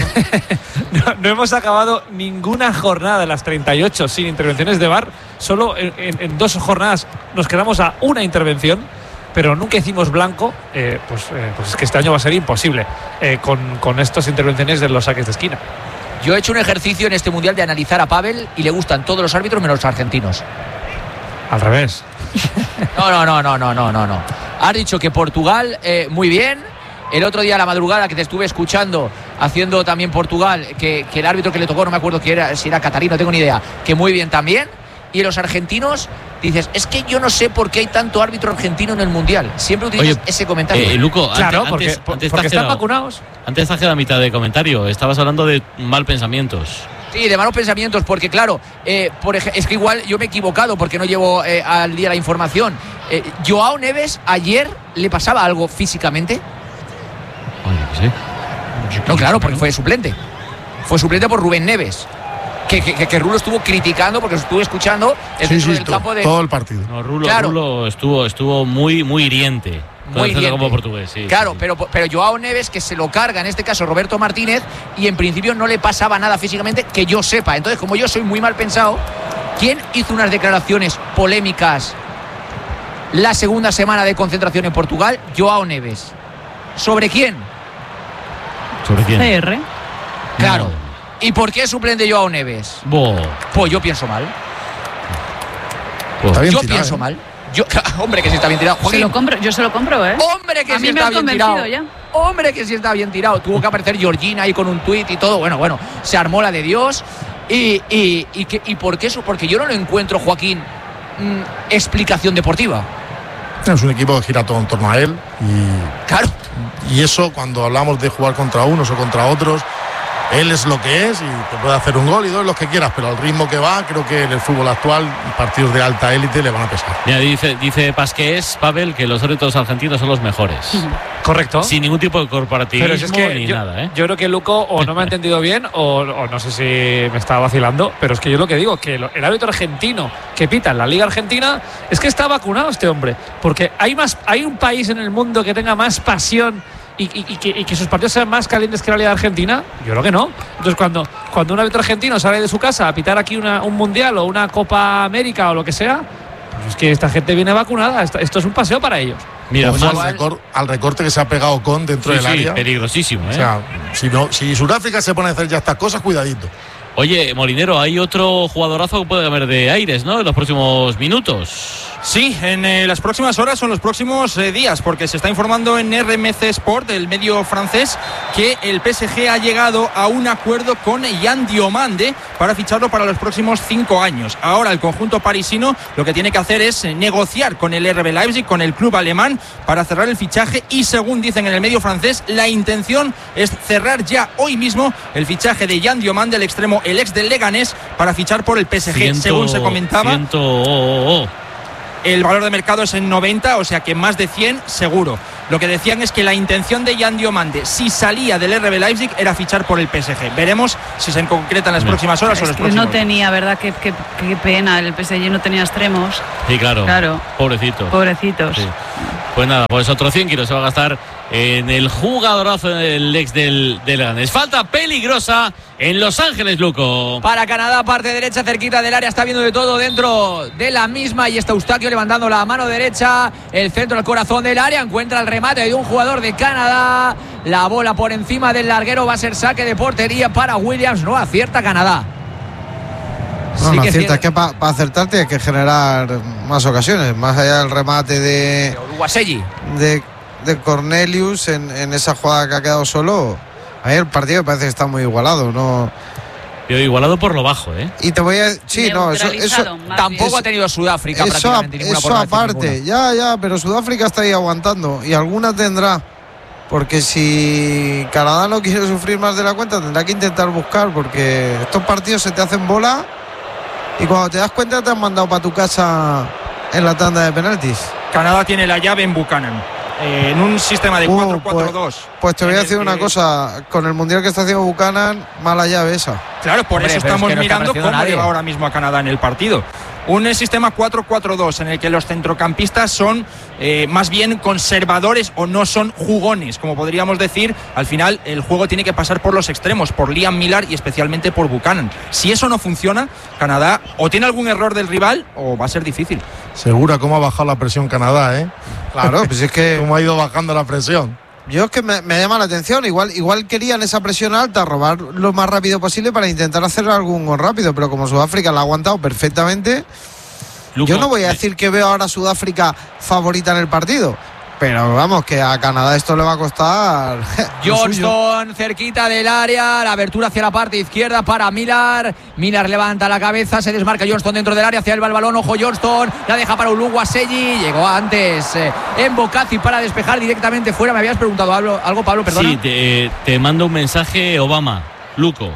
no, no hemos acabado ninguna jornada de las treinta y ocho sin intervenciones de VAR. Solo en, en- en dos jornadas nos quedamos a una intervención, pero nunca hicimos blanco. Eh, pues, eh, pues es que este año va a ser imposible eh, con, con estas intervenciones de los saques de esquina. Yo he hecho un ejercicio en este mundial de analizar a Pavel y le gustan todos los árbitros menos los argentinos. Al revés. No, no, no, no, no, no, no, no. Has dicho que Portugal, eh, muy bien. El otro día a la madrugada que te estuve escuchando haciendo también Portugal, que, que el árbitro que le tocó, no me acuerdo quién era, si era Catarino, no tengo ni idea, que muy bien también. Y los argentinos, dices, es que yo no sé por qué hay tanto árbitro argentino en el mundial. Siempre utilizas Oye, ese comentario. Eh, Luco, Claro, antes, porque, antes, por- antes te porque has están quedado- vacunados. Antes te has quedado a mitad de comentario. Estabas hablando de mal pensamientos. Sí, de malos pensamientos, porque claro, eh, por ej- es que igual yo me he equivocado porque no llevo eh, al día la información. Eh, Joao Neves ayer le pasaba algo físicamente. Oye, sí. No, claro, porque fue suplente. Fue suplente por Rubén Neves. Que, que, que Rulo estuvo criticando porque estuve escuchando el Sí, dentro sí, del to- campo de. todo el partido. No, Rulo, Claro. Rulo estuvo, estuvo muy, muy hiriente. Con Muy el centro hiriente. como portugués, sí. Claro, sí, sí. pero, pero Joao Neves, que se lo carga en este caso Roberto Martínez, y en principio no le pasaba nada físicamente que yo sepa. Entonces, como yo soy muy mal pensado, ¿quién hizo unas declaraciones polémicas la segunda semana de concentración en Portugal? Joao Neves. ¿Sobre quién? ¿Sobre quién? C R. Claro. ¿Y por qué suplente Joao Neves? Bo. Pues yo pienso mal. Bo. Está bien Yo tirado, pienso ¿eh? mal. Yo, hombre, que sí está bien tirado. Se Joaquín, lo compro, yo se lo compro, ¿eh? hombre, que A sí mí me está ha bien convencido tirado. ya. Hombre, que sí está bien tirado. Tuvo que aparecer Georgina ahí con un tuit y todo. Bueno, bueno, se armó la de Dios. ¿Y, y, y, qué- y por qué eso? Porque yo no lo encuentro, Joaquín, mm, explicación deportiva. Es un equipo que gira todo en torno a él y, Claro. y eso, cuando hablamos de jugar contra unos o contra otros, él es lo que es y te puede hacer un gol y dos, los que quieras, pero al ritmo que va, creo que en el fútbol actual partidos de alta élite le van a pesar. Mira, dice, dice Pasqués, Pavel, que los árbitros argentinos son los mejores. Correcto. Sin ningún tipo de corporativismo Pero si es que ni yo, nada, ¿eh? yo creo que Luco o no me ha entendido bien o, o no sé si me está vacilando, pero es que yo lo que digo, que lo- el árbitro argentino que pita en la Liga Argentina es que está vacunado este hombre, porque hay, más, hay un país en el mundo que tenga más pasión y, y- y que, y que sus partidos sean más calientes que la Liga Argentina. Yo creo que no. Entonces cuando, cuando un árbitro argentino sale de su casa a pitar aquí una, un Mundial o una Copa América o lo que sea, pues es que esta gente viene vacunada, esto, esto es un paseo para ellos. Mira, Ojo más- al, recor- al recorte que se ha pegado con dentro sí, del sí, área. peligrosísimo, ¿eh? O sea, si, no, si Sudáfrica se pone a hacer ya estas cosas, cuidadito. Oye, Molinero, hay otro jugadorazo que puede cambiar de aires, ¿no? En los próximos minutos. Sí, en eh, las próximas horas o en los próximos eh, días, porque se está informando en R M C Sport, el medio francés, que el P S G ha llegado a un acuerdo con Yann Diomande para ficharlo para los próximos cinco años. Ahora el conjunto parisino lo que tiene que hacer es eh, negociar con el R B Leipzig, con el club alemán, para cerrar el fichaje y, según dicen en el medio francés, la intención es cerrar ya hoy mismo el fichaje de Yann Diomande, el extremo, el ex del Leganés, para fichar por el P S G, Ciento- según se comentaba. ciento- oh, oh, oh. el valor de mercado es en noventa, o sea que más de cien seguro. Lo que decían es que la intención de Jan Diomande, si salía del R B Leipzig, era fichar por el P S G. Veremos si se concreta en las próximas horas es o en los que próximos no tenía, ¿verdad? Qué, qué, qué pena, el P S G no tenía extremos. Sí, claro. Claro. Pobrecitos. Pobrecitos. Sí. Pues nada, pues otro cien kilos se va a gastar en el jugadorazo del ex del, del Leganés. Falta peligrosa en Los Ángeles, Luco. Para Canadá, parte derecha, cerquita del área, está viendo de todo dentro de la misma y está Eustaquio levantando la mano derecha, el centro al corazón del área, encuentra el remate de un jugador de Canadá, la bola por encima del larguero, va a ser saque de portería para Williams, no acierta Canadá. No, sí no que acierta, es que para pa acertar tienes que generar más ocasiones, más allá del remate de Uruguaselli. de, de Cornelius en, en esa jugada que ha quedado solo. A mí el partido me parece que está muy igualado, ¿no? Pero igualado por lo bajo, ¿eh? Y te voy a sí, no, eso, eso tampoco eso, ha tenido Sudáfrica eso, prácticamente ninguna eso por no decir aparte, ninguna. ya, ya, pero Sudáfrica está ahí aguantando y alguna tendrá. Porque si Canadá no quiere sufrir más de la cuenta, tendrá que intentar buscar, porque estos partidos se te hacen bola y cuando te das cuenta te han mandado para tu casa en la tanda de penaltis. Canadá tiene la llave en Buchanan, eh, en un sistema de Uh, cuatro cuatro dos. Pues, pues te voy a decir que... una cosa, con el mundial que está haciendo Buchanan, mala llave esa. Claro, por Hombre, eso pero estamos es que no está mirando apareciendo cómo nadie. le va ahora mismo a Canadá en el partido. Un eh, sistema cuatro cuatro dos en el que los centrocampistas son eh, más bien conservadores o no son jugones, como podríamos decir. Al final el juego tiene que pasar por los extremos, por Liam Millar y especialmente por Buchanan. Si eso no funciona, Canadá o tiene algún error del rival o va a ser difícil. Segura cómo ha bajado la presión Canadá, ¿eh? Claro, pues es que cómo ha ido bajando la presión. Yo es que me, me llama la atención, igual igual querían esa presión alta, robar lo más rápido posible para intentar hacer algún gol rápido, pero como Sudáfrica la ha aguantado perfectamente, Luco, yo no voy a me... decir que veo ahora a Sudáfrica favorita en el partido, pero vamos, que a Canadá esto le va a costar. Johnston cerquita del área, la abertura hacia la parte izquierda para Millar. Millar levanta la cabeza, se desmarca Johnston dentro del área, hacia el balón, ojo Johnston, la deja para Uluguaselli, llegó antes eh, en Bocazzi para despejar directamente fuera. Me habías preguntado algo, algo Pablo, perdona. Sí, te, te mando un mensaje Obama, Luco.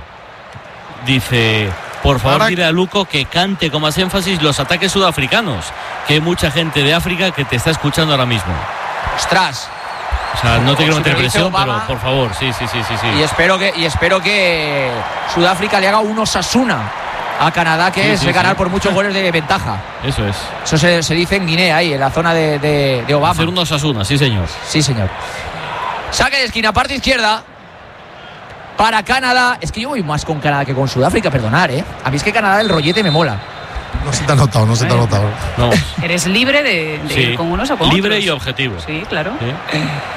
Dice, por favor, Ahora... dile a Luco que cante con más énfasis los ataques sudafricanos, que hay mucha gente de África que te está escuchando ahora mismo. Ostras. O sea, no te quiero Si meter te lo dice presión, pero Obama. por favor, sí, sí, sí, sí, sí. Y espero que, y espero que Sudáfrica le haga un Osasuna a Canadá, que Sí, es sí, de ganar sí. por muchos goles de ventaja. Eso es. Eso se, se dice en Guinea, ahí, en la zona de, de, de Obama. Hacer un Osasuna, sí, señor. Sí, señor. Saque de esquina, parte izquierda. Para Canadá. Es que yo voy más con Canadá que con Sudáfrica, perdonar, ¿eh? A mí es que Canadá el rollete me mola. No se te ha notado, no se te ha notado. No. Eres libre de, de Sí. ir con unos o con Libre otros. y objetivo. Sí, claro. Sí.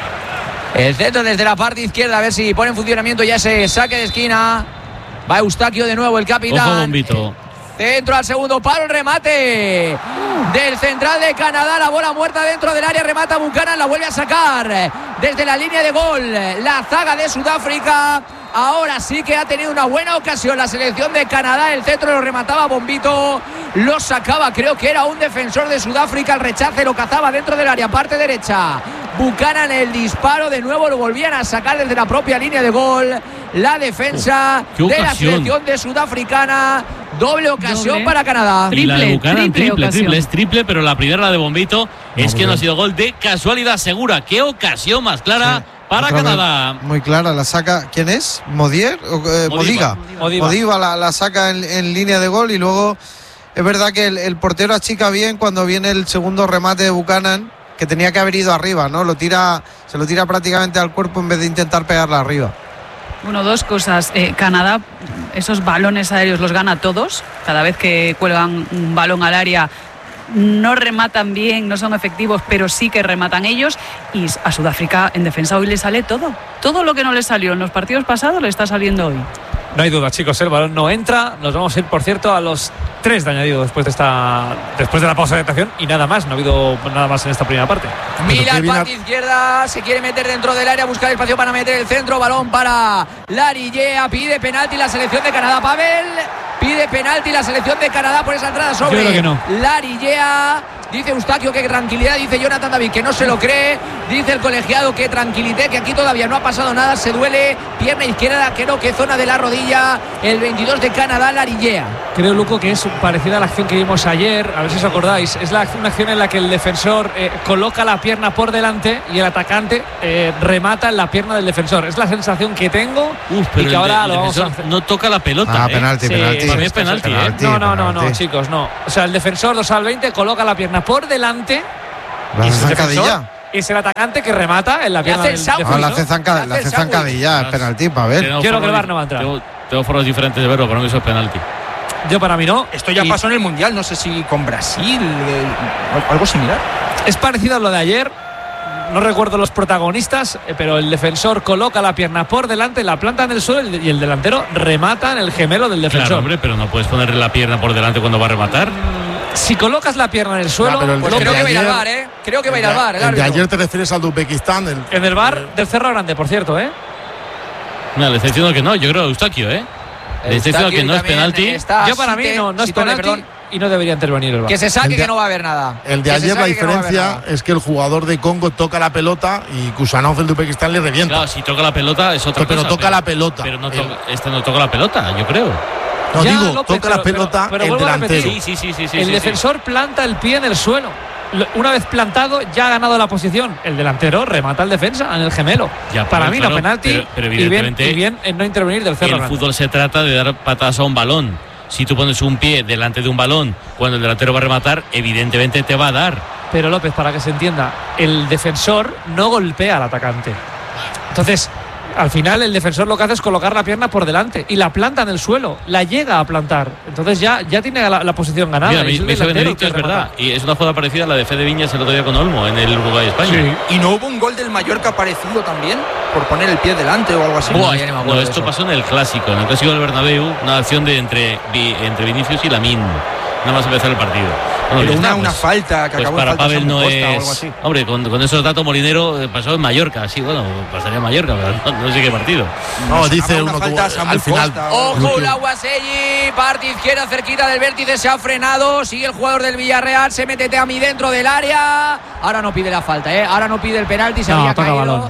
El centro desde la parte izquierda, a ver si pone en funcionamiento ya ese saque de esquina. Va Eustaquio de nuevo, el capitán. Ojo, Bombito. Centro al segundo palo, el remate del central de Canadá, la bola muerta dentro del área, remata Buchanan, la vuelve a sacar desde la línea de gol la zaga de Sudáfrica. Ahora sí que ha tenido una buena ocasión la selección de Canadá, el centro lo remataba Bombito, lo sacaba, creo que era un defensor de Sudáfrica, el rechace lo cazaba dentro del área, parte derecha. Buchanan el disparo, de nuevo lo volvían a sacar desde la propia línea de gol. La defensa oh, de la ocasión. selección de Sudafricana. Doble ocasión Doble. para Canadá. Y la de Triple, Buchanan, triple triple, ocasión. triple, es triple, pero la primera, la de Bombito, es que bien. no ha sido gol de casualidad segura. ¿Qué ocasión más clara Sí. para Otra vez Canadá? muy clara, la saca. ¿Quién es? ¿Modier? O, eh, Modiva. Modiga. Modiva. Modiva la, la saca en, en línea de gol y luego es verdad que el, el portero achica bien cuando viene el segundo remate de Buchanan, que tenía que haber ido arriba, ¿no? Lo tira, se lo tira prácticamente al cuerpo en vez de intentar pegarla arriba. Bueno, dos cosas. Eh, Canadá, esos balones aéreos los gana todos. Cada vez que cuelgan un balón al área, no rematan bien, no son efectivos, pero sí que rematan ellos. Y a Sudáfrica en defensa hoy le sale todo. Todo lo que no le salió en los partidos pasados le está saliendo hoy. No hay duda, chicos, el balón no entra. Nos vamos a ir, por cierto, a los tres de añadido después de esta después de la pausa de adaptación y nada más. No ha habido nada más en esta primera parte. Mila, Pero parte izquierda, se quiere meter dentro del área, buscar espacio para meter el centro, balón para Larillea, pide penalti la selección de Canadá. Pavel pide penalti la selección de Canadá por esa entrada sobre Yo creo que no. Larillea. Dice Eustaquio que tranquilidad, dice Jonathan David que no se lo cree, dice el colegiado que tranquilité, que aquí todavía no ha pasado nada, se duele, pierna izquierda, creo que zona de la rodilla, el veintidós de Canadá, Larillea. Creo, Luco, que es parecida a la acción que vimos ayer, a ver si os acordáis, es la, una acción en la que el defensor eh, coloca la pierna por delante y el atacante eh, remata en la pierna del defensor. Es la sensación que tengo. Uf, pero y que ahora el, lo el vamos a hacer. No toca la pelota. Ah, ¿eh? penalti, Sí, penalti. Para mí es penalti, penalti, ¿eh? No, no, no, no, penalti. chicos, no. O sea, el defensor dorsal veinte coloca la pierna por delante. ¿La y hace es el defensor, zancadilla? es el atacante que remata en la Le pierna hace del el sándwich, defensor. Ah, la hace, zanca- Le hace la hace el sándwich. zancadilla, es penalti, para ver. Tengo Quiero que el formas V A R no va a entrar. Tengo, tengo formas diferentes de verlo, para mí eso es penalti. Yo para mí no. Esto ya Y pasó en el Mundial, no sé si con Brasil, eh, algo similar. es parecido a lo de ayer. No recuerdo los protagonistas, eh, pero el defensor coloca la pierna por delante, la planta en el suelo y el delantero remata en el gemelo del defensor. Claro, hombre, pero no puedes ponerle la pierna por delante cuando va a rematar. Si colocas la pierna en el suelo, Ya, pero el- Pues el creo de que va a ir al ayer- bar, ¿eh? Creo que va a ir al bar, el El de árbitro. ayer te refieres al de Uzbekistán. El, en el bar del Cerro Grande, por cierto, ¿eh? No, le estoy diciendo que no, yo creo Eustaquio, ¿eh? Le estoy diciendo Eustaquio que no es también penalti. está Yo para mí Site- no, no es Sitole, penalti perdón. y no debería intervenir el V A R. Que se saque, El de- que no va a haber nada. el de Que se ayer la saque, que no va a haber diferencia nada. es que el jugador de Congo toca la pelota y Kusanov, el de Uzbekistán, le revienta. Claro, si toca la pelota es otra pero cosa. toca la pelota. Pero no El- toca, este no toca la pelota, yo creo. No Ya, digo, López, toca la pero- pelota pero- pero el vuelvo a repetir. delantero. Sí, sí, sí, sí, sí. el sí, defensor planta el pie en el suelo. Lo- Una vez plantado, ya ha ganado la posición. El delantero remata al defensa en el gemelo. Ya, Para pero mí claro, no penalti. pero- pero y, bien, evidentemente y bien en no intervenir del Cerro El Grande. fútbol se trata de dar patadas a un balón. Si tú pones un pie delante de un balón cuando el delantero va a rematar, evidentemente te va a dar. Pero López, para que se entienda, el defensor no golpea al atacante. Entonces, al final el defensor lo que hace es colocar la pierna por delante y la planta en el suelo, la llega a plantar. Entonces ya, ya tiene la, la posición ganada. Mira, y me, es el me dice delantero Benedicto, que es remata. verdad. Y es una jugada parecida a la de Fede Viñas el otro día con Olmo en el Uruguay-España. Y no hubo un gol del Mallorca parecido también, por poner el pie delante o algo así. Buah, ya no me acuerdo No, de esto eso. pasó en el clásico, en el clásico del Bernabéu, una acción de entre, Vi- entre Vinicius y Lamine, nada más empezar el partido. Bueno, Pero ya una, está, una pues- falta que Pues acabó para en falta Pavel no Samu Costa o algo es. así. Hombre, con, con esos datos Molinero eh, pasó en Mallorca, sí, bueno, pasaría en Mallorca, pero no, no sé qué partido. No, dice Una uno falta como a Samu al final. Costa o algo Ojo, así. Laguaselli, parte izquierda cerquita del vértice, se ha frenado, sigue el jugador del Villarreal, se mete Teami dentro del área. Ahora no pide la falta, ¿eh? Ahora no pide el penalti, se No, había toca caído. balón.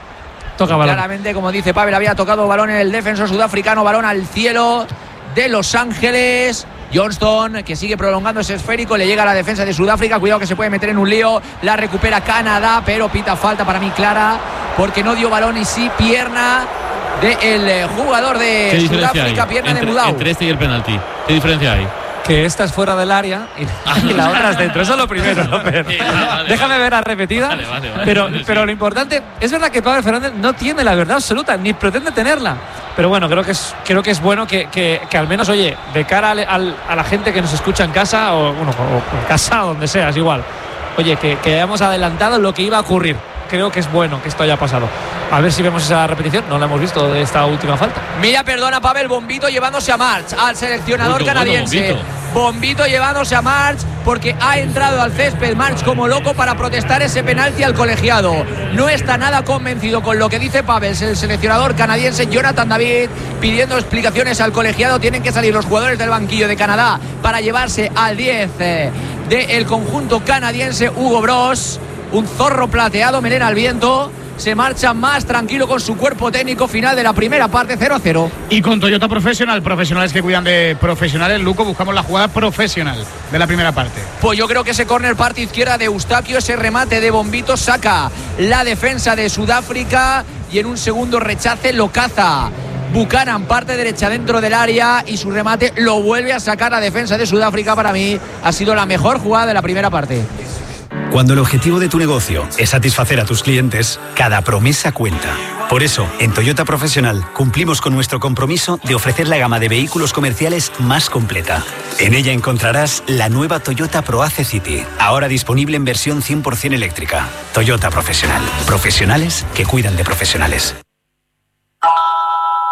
Toca balón. Claramente, como dice Pavel, había tocado balón en el defensor sudafricano, balón al cielo de Los Ángeles. Johnston, que sigue prolongando ese esférico, le llega a la defensa de Sudáfrica, cuidado que se puede meter en un lío, la recupera Canadá, pero pita falta para mí clara, porque no dio balón y sí pierna del eh, jugador ¿Qué de diferencia Sudáfrica, hay pierna entre, de Mudau. entre este y el penalti? ¿Qué diferencia hay? Que esta es fuera del área y, y la otra es dentro. Eso es lo primero, López. Sí, vale, vale, Déjame vale. ver la repetida. Vale, vale, vale. Pero, Sí. pero lo importante, es verdad que Pablo Fernández no tiene la verdad absoluta, ni pretende tenerla. Pero bueno, creo que es, creo que es bueno que, que, que al menos, oye, de cara al, al- a la gente que nos escucha en casa, o bueno, o en casa, o donde sea, es igual. Oye, que, que hayamos adelantado lo que iba a ocurrir. Creo que es bueno que esto haya pasado. A ver si vemos esa repetición. No la hemos visto de esta última falta. Mira, perdona, Pavel, Bombito llevándose a March, al seleccionador Uy, qué bueno, canadiense. Bombito. Bombito llevándose a March porque ha entrado al césped March como loco para protestar ese penalti al colegiado. No está nada convencido con lo que dice Pavel, el seleccionador canadiense Jonathan David, pidiendo explicaciones al colegiado. Tienen que salir los jugadores del banquillo de Canadá para llevarse al diez eh, del conjunto canadiense. Hugo Bros, un zorro plateado, melena al viento, se marcha más tranquilo con su cuerpo técnico. Final de la primera parte, cero a cero. Y con Toyota Profesional, profesionales que cuidan de profesionales, Luco, buscamos la jugada profesional de la primera parte. Pues yo creo que ese córner parte izquierda de Eustaquio, ese remate de Bombito saca la defensa de Sudáfrica y en un segundo rechace lo caza Buchanan, parte derecha dentro del área y su remate lo vuelve a sacar la defensa de Sudáfrica. Para mí ha sido la mejor jugada de la primera parte. Cuando el objetivo de tu negocio es satisfacer a tus clientes, cada promesa cuenta. Por eso, en Toyota Profesional cumplimos con nuestro compromiso de ofrecer la gama de vehículos comerciales más completa. En ella encontrarás la nueva Toyota ProAce City, ahora disponible en versión cien por ciento eléctrica. Toyota Profesional. Profesionales que cuidan de profesionales.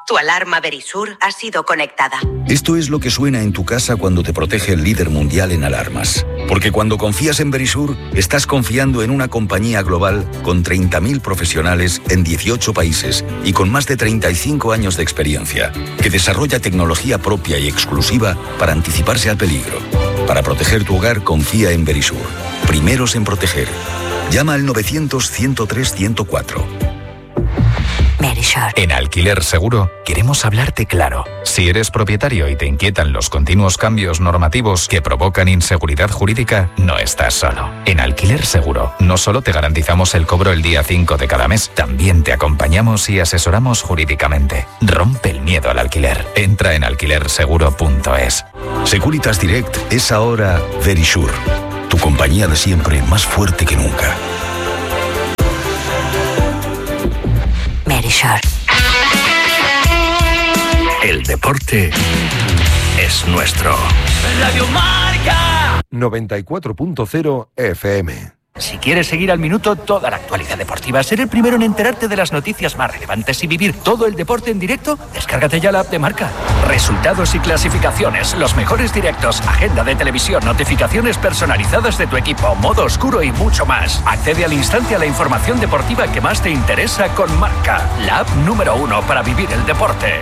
Tu alarma Verisur ha sido conectada. Esto es lo que suena en tu casa cuando te protege el líder mundial en alarmas. Porque cuando confías en Verisur, estás confiando en una compañía global con treinta mil profesionales en dieciocho países y con más de treinta y cinco años de experiencia, que desarrolla tecnología propia y exclusiva para anticiparse al peligro. Para proteger tu hogar, confía en Verisur. Primeros en proteger. Llama al novecientos, ciento tres, ciento cuatro. En Alquiler Seguro queremos hablarte claro. Si eres propietario y te inquietan los continuos cambios normativos que provocan inseguridad jurídica, no estás solo. En Alquiler Seguro no solo te garantizamos el cobro el día cinco de cada mes, también te acompañamos y asesoramos jurídicamente. Rompe el miedo al alquiler. Entra en alquiler seguro punto es. Securitas Direct es ahora Verisur, tu compañía de siempre más fuerte que nunca. Verisur. El deporte es nuestro. Radio Marca noventa y cuatro punto cero F M. Si quieres seguir al minuto toda la actualidad deportiva, ser el primero en enterarte de las noticias más relevantes y vivir todo el deporte en directo, descárgate ya la app de Marca. Resultados y clasificaciones, los mejores directos, agenda de televisión, notificaciones personalizadas de tu equipo, modo oscuro y mucho más. Accede al instante a la información deportiva que más te interesa con Marca, la app número uno para vivir el deporte.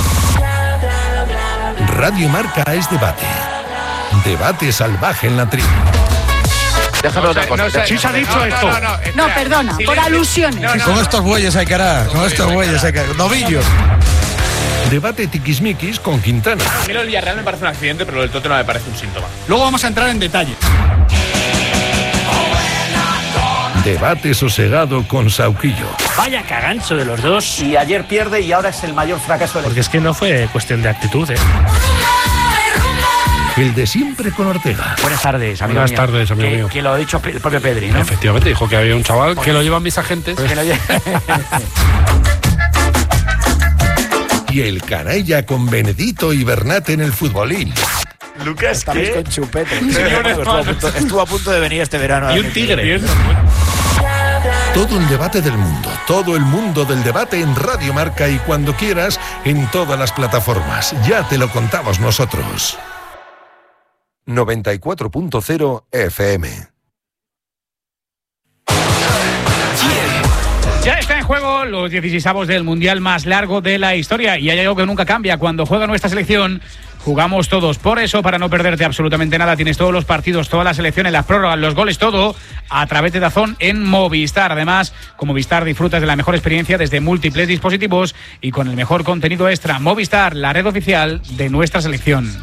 Radio Marca es debate. Debate salvaje en la tribu. Déjame otra cosa. No, no, sí se ha dicho esto. No, no, no, perdona, por alusiones. No, no, con estos bueyes hay que hará, con estos bueyes hay que hará. Novillos. Debate tiquismiquis con Quintana. A mí lo del Villarreal me parece un accidente, pero lo del Tottenham me parece un síntoma. Luego vamos a entrar en detalle. Debate sosegado con Sauquillo. Vaya cagancho de los dos. Y ayer pierde y ahora es el mayor fracaso del... Porque es que no fue cuestión de actitud, ¿eh? El de siempre con Ortega. Buenas tardes, amigo Buenas mío. tardes, amigo que, mío. Que lo ha dicho el propio Pedri, ¿no? Efectivamente, dijo que había un chaval que lo llevan mis agentes. Pues que lo lleva... Y el canalla con Benedito y Bernat en el futbolín. Lucas, Estamos ¿qué? con chupete. estuvo, a punto, estuvo a punto de venir este verano. Y un tigre. Todo el debate del mundo, todo el mundo del debate en Radio Marca y cuando quieras en todas las plataformas. Ya te lo contamos nosotros. noventa y cuatro punto cero F M. Ya está en juego los dieciseisavos del Mundial más largo de la historia y hay algo que nunca cambia. Cuando juega nuestra selección, jugamos todos. Por eso, para no perderte absolutamente nada, tienes todos los partidos, todas las selecciones, las prórrogas, los goles, todo a través de DAZN en Movistar. Además, con Movistar disfrutas de la mejor experiencia desde múltiples dispositivos y con el mejor contenido extra. Movistar, la red oficial de nuestra selección.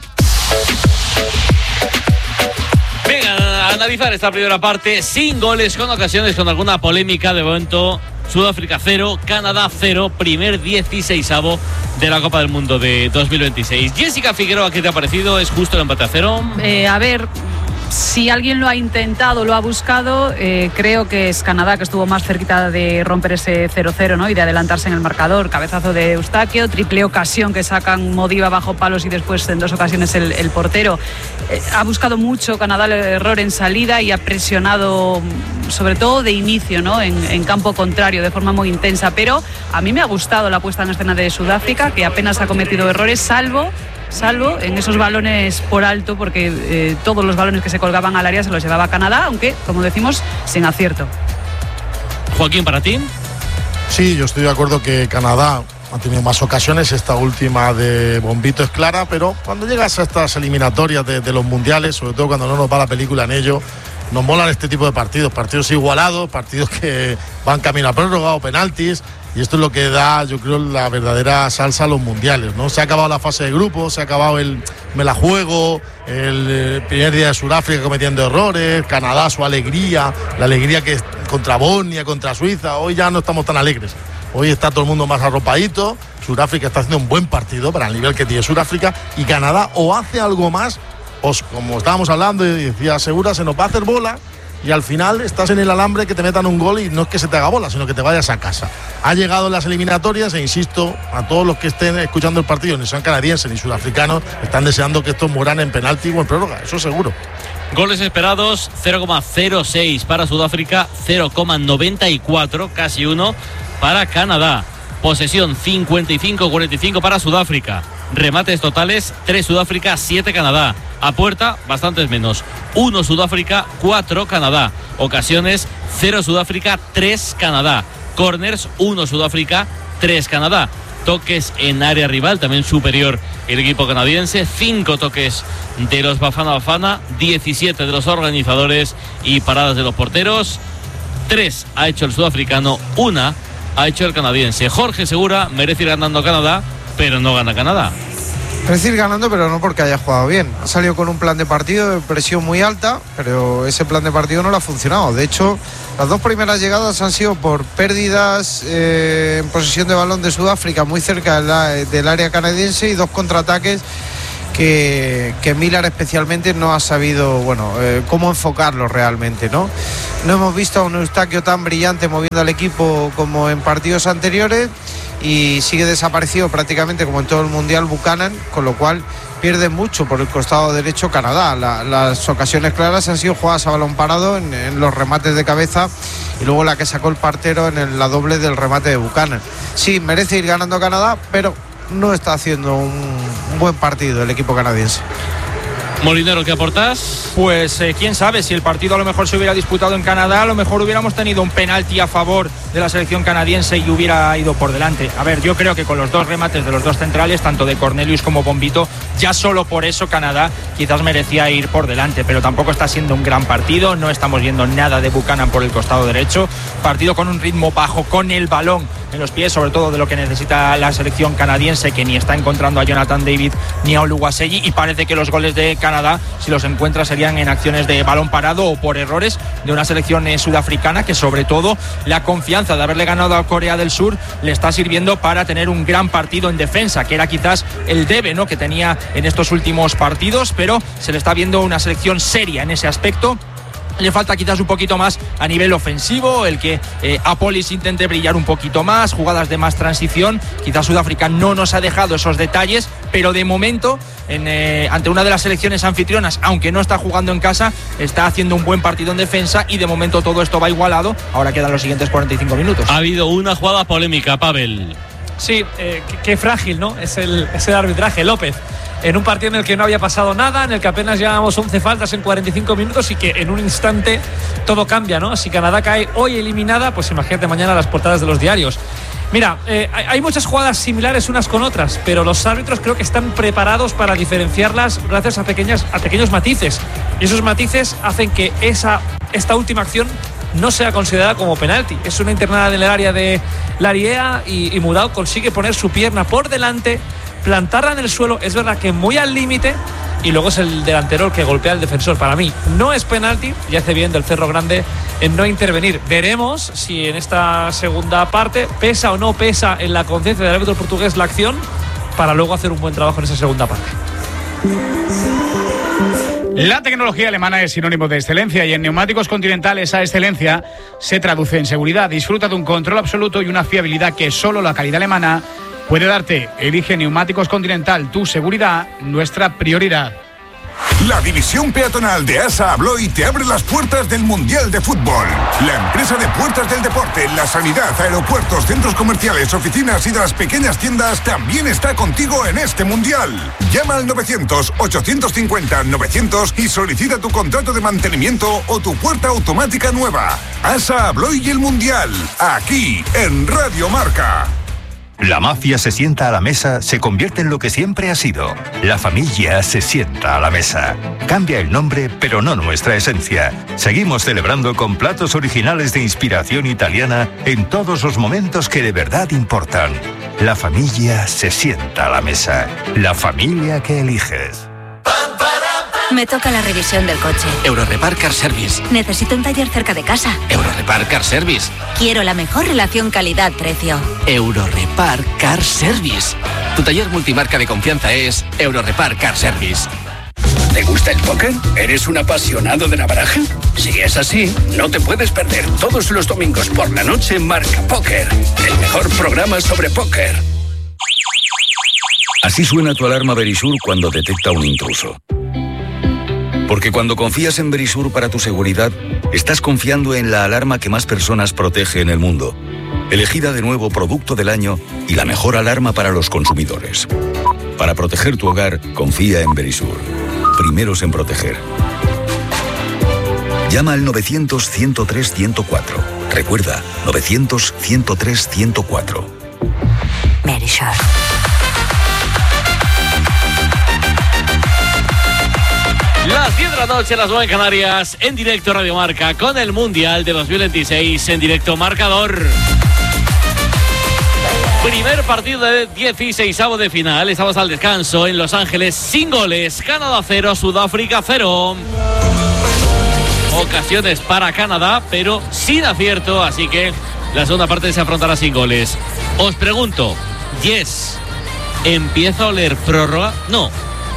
Venga, a analizar esta primera parte sin goles, con ocasiones, con alguna polémica. De momento, Sudáfrica cero, Canadá cero, primer dieciseisavo de la Copa del Mundo de dos mil veintiséis. Jessica Figueroa, ¿qué te ha parecido? ¿Es justo el empate a cero? Eh, a ver, si alguien lo ha intentado, lo ha buscado, eh, creo que es Canadá, que estuvo más cerquita de romper ese cero cero, ¿no? Y de adelantarse en el marcador. Cabezazo de Eustaquio, triple ocasión que sacan Modiva bajo palos y después en dos ocasiones el, el portero. Eh, ha buscado mucho Canadá el error en salida y ha presionado, sobre todo de inicio, ¿no? En, en campo contrario, de forma muy intensa. Pero a mí me ha gustado la puesta en escena de Sudáfrica, que apenas ha cometido errores, salvo... salvo en esos balones por alto, porque eh, todos los balones que se colgaban al área se los llevaba Canadá, aunque, como decimos, sin acierto. Joaquín, ¿para ti? Sí, yo estoy de acuerdo que Canadá ha tenido más ocasiones, esta última de bombito es clara, pero cuando llegas a estas eliminatorias de, de los mundiales, sobre todo cuando no nos va la película en ello, nos molan este tipo de partidos, partidos igualados, partidos que van camino a prórroga o penaltis. Y esto es lo que da, yo creo, la verdadera salsa a los mundiales, ¿no? Se ha acabado la fase de grupos, se ha acabado el me la juego, el primer día de Sudáfrica cometiendo errores, Canadá su alegría, la alegría que es contra Bosnia, contra Suiza. Hoy ya no estamos tan alegres. Hoy está todo el mundo más arropadito. Sudáfrica está haciendo un buen partido para el nivel que tiene Sudáfrica, y Canadá o hace algo más, o como estábamos hablando y decía Segura, se nos va a hacer bola. Y al final estás en el alambre que te metan un gol y no es que se te haga bola, sino que te vayas a casa. Ha llegado en las eliminatorias e insisto, a todos los que estén escuchando el partido, ni sean canadienses ni sudafricanos, están deseando que estos mueran en penalti o en prórroga, eso seguro. Goles esperados, cero coma cero seis para Sudáfrica, cero coma noventa y cuatro, casi uno, para Canadá. Posesión cincuenta y cinco a cuarenta y cinco para Sudáfrica. Remates totales, tres Sudáfrica, siete Canadá. A puerta, bastantes menos. uno Sudáfrica, cuatro Canadá. Ocasiones, cero Sudáfrica, tres Canadá. Corners, uno Sudáfrica, tres Canadá. Toques en área rival, también superior el equipo canadiense. cinco toques de los Bafana Bafana, diecisiete de los organizadores y paradas de los porteros. tres ha hecho el sudafricano, una ha hecho el canadiense. Jorge Segura merece ir ganando Canadá, pero no gana Canadá. Merece ir ganando, pero no porque haya jugado bien. Ha salido con un plan de partido de presión muy alta, pero ese plan de partido no le ha funcionado. De hecho, las dos primeras llegadas han sido por pérdidas eh, en posesión de balón de Sudáfrica muy cerca de la, del área canadiense, y dos contraataques que, que Miller especialmente no ha sabido, bueno, eh, cómo enfocarlo realmente, ¿no? No hemos visto a un Eustaquio tan brillante moviendo al equipo como en partidos anteriores, y sigue desaparecido prácticamente como en todo el Mundial Buchanan, con lo cual pierde mucho por el costado derecho Canadá. La, las ocasiones claras han sido jugadas a balón parado en, en los remates de cabeza, y luego la que sacó el partero en el, la doble del remate de Buchanan. Sí, merece ir ganando Canadá, pero no está haciendo un, un buen partido el equipo canadiense. Molinero, ¿qué aportas? Pues eh, quién sabe, si el partido a lo mejor se hubiera disputado en Canadá, a lo mejor hubiéramos tenido un penalti a favor de la selección canadiense y hubiera ido por delante. A ver, yo creo que con los dos remates de los dos centrales, tanto de Cornelius como Bombito, ya solo por eso Canadá quizás merecía ir por delante, pero tampoco está siendo un gran partido. No estamos viendo nada de Buchanan por el costado derecho. Partido con un ritmo bajo, con el balón en los pies, sobre todo de lo que necesita la selección canadiense, que ni está encontrando a Jonathan David ni a Oluwaseyi, y parece que los goles de Canadá, si los encuentra, serían en acciones de balón parado o por errores de una selección eh, sudafricana, que sobre todo la confianza de haberle ganado a Corea del Sur le está sirviendo para tener un gran partido en defensa, que era quizás el debe, ¿no?, que tenía en estos últimos partidos, pero se le está viendo una selección seria en ese aspecto. Le falta quizás un poquito más a nivel ofensivo, el que eh, Apolis intente brillar un poquito más, jugadas de más transición. Quizás Sudáfrica no nos ha dejado esos detalles, pero de momento, en, eh, ante una de las selecciones anfitrionas, aunque no está jugando en casa, está haciendo un buen partido en defensa, y de momento todo esto va igualado. Ahora quedan los siguientes cuarenta y cinco minutos. Ha habido una jugada polémica, Pavel. Sí, eh, qué, qué frágil, ¿no? Es el, es el arbitraje, López. En un partido en el que no había pasado nada, en el que apenas llevábamos once faltas en cuarenta y cinco minutos, y que en un instante todo cambia, ¿no? Si Canadá cae hoy eliminada, pues imagínate mañana las portadas de los diarios. Mira, eh, hay muchas jugadas similares unas con otras, pero los árbitros creo que están preparados para diferenciarlas gracias a, pequeñas, a pequeños matices. Y esos matices hacen que esa, esta última acción no sea considerada como penalti. Es una internada en el área de Lariea, y, y Mudau consigue poner su pierna por delante, plantarla en el suelo, es verdad que muy al límite, y luego es el delantero el que golpea al defensor. Para mí no es penalti, y hace bien del Cerro Grande en no intervenir. Veremos si en esta segunda parte pesa o no pesa en la conciencia del árbitro portugués la acción, para luego hacer un buen trabajo en esa segunda parte. La tecnología alemana es sinónimo de excelencia, y en Neumáticos Continental esa excelencia se traduce en seguridad. Disfruta de un control absoluto y una fiabilidad que solo la calidad alemana puede darte. Elige Neumáticos Continental, tu seguridad, nuestra prioridad. La división peatonal de ASA Abloy te abre las puertas del Mundial de Fútbol. La empresa de puertas del deporte, la sanidad, aeropuertos, centros comerciales, oficinas y de las pequeñas tiendas también está contigo en este Mundial. Llama al novecientos, ochocientos cincuenta, novecientos y solicita tu contrato de mantenimiento o tu puerta automática nueva. ASA Abloy y el Mundial, aquí en Radio Marca. La mafia se sienta a la mesa, se convierte en lo que siempre ha sido. La familia se sienta a la mesa. Cambia el nombre, pero no nuestra esencia. Seguimos celebrando con platos originales de inspiración italiana en todos los momentos que de verdad importan. La familia se sienta a la mesa. La familia que eliges. Me toca la revisión del coche. Eurorepar Car Service. Necesito un taller cerca de casa. Eurorepar Car Service. Quiero la mejor relación calidad-precio. Eurorepar Car Service. Tu taller multimarca de confianza es Eurorepar Car Service. ¿Te gusta el póker? ¿Eres un apasionado de la baraja? Si es así, no te puedes perder todos los domingos por la noche Marca Póker, el mejor programa sobre póker. Así suena tu alarma Verisur cuando detecta un intruso. Porque cuando confías en Verisur para tu seguridad, estás confiando en la alarma que más personas protege en el mundo. elegida de nuevo Producto del Año y la mejor alarma para los consumidores. Para proteger tu hogar, confía en Verisur. Primeros en proteger. Llama al novecientos, ciento tres, ciento cuatro. Recuerda, novecientos, ciento tres, ciento cuatro. Verisur. Las diez de la noche, las nueve en Canarias, en directo Radio Marca, con el Mundial de dos mil veintiséis, en directo marcador. Primer partido de dieciseisavo de final, estamos al descanso en Los Ángeles, sin goles, Canadá cero, Sudáfrica cero. Ocasiones para Canadá, pero sin acierto, así que la segunda parte se afrontará sin goles. Os pregunto, Yes, ¿empieza a oler prórroga? No.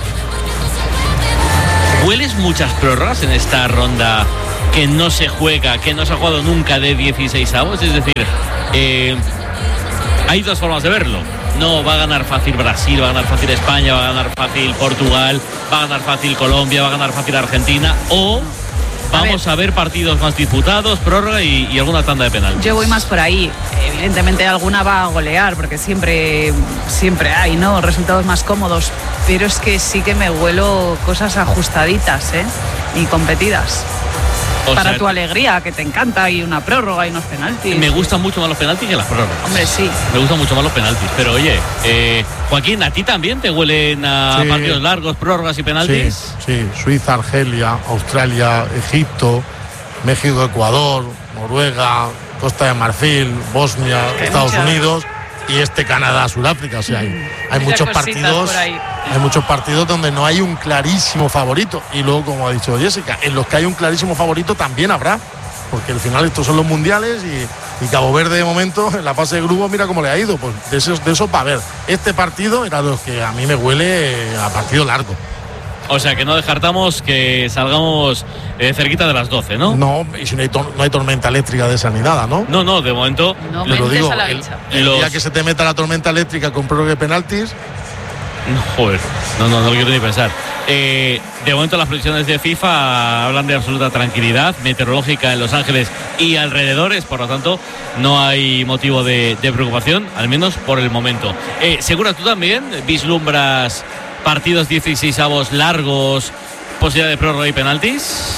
¿Hueles muchas prórrogas en esta ronda que no se juega, que no se ha jugado nunca de dieciseisavos? Es decir, eh, hay dos formas de verlo. No va a ganar fácil Brasil, va a ganar fácil España, va a ganar fácil Portugal, va a ganar fácil Colombia, va a ganar fácil Argentina, o vamos a ver, a ver partidos más disputados, prórroga y, y alguna tanda de penal. Yo voy más por ahí. Evidentemente alguna va a golear, porque siempre, siempre hay, ¿no?, resultados más cómodos. Pero es que sí que me huelo cosas ajustaditas, ¿eh? Y competidas. O Para sea, tu alegría, que te encanta, y una prórroga y unos penaltis. Me gustan mucho más los penaltis que las prórrogas. Hombre, sí. Me gustan mucho más los penaltis. Pero oye, eh, Joaquín, ¿a ti también te huelen a sí. partidos largos, prórrogas y penaltis? Sí, sí, Suiza, Argelia, Australia, Egipto, México, Ecuador, Noruega, Costa de Marfil, Bosnia, es Estados mucha... Unidos y este Canadá, Sudáfrica. O sea, hay, hay muchos partidos. Hay muchos partidos donde no hay un clarísimo favorito. Y luego, como ha dicho Jessica, en los que hay un clarísimo favorito también habrá. Porque al final estos son los mundiales y, y Cabo Verde de momento en la fase de grupos mira cómo le ha ido. Pues de esos, de esos va a haber. Este partido era de los que a mí me huele a partido largo. O sea, que no descartamos que salgamos eh, cerquita de las doce, ¿no? No, y si no hay, tor- no hay tormenta eléctrica de esa ni nada, ¿no? No, no, de momento. No, lo digo, a la el, el los... día que se te meta la tormenta eléctrica con prórroga de penaltis. No, joder, no, no, no quiero ni pensar. Eh, de momento las previsiones de FIFA hablan de absoluta tranquilidad meteorológica en Los Ángeles y alrededores, por lo tanto no hay motivo de, de preocupación, al menos por el momento. Eh, ¿Segura tú también vislumbras partidos dieciseisavos largos, posibilidad de prórroga y penaltis?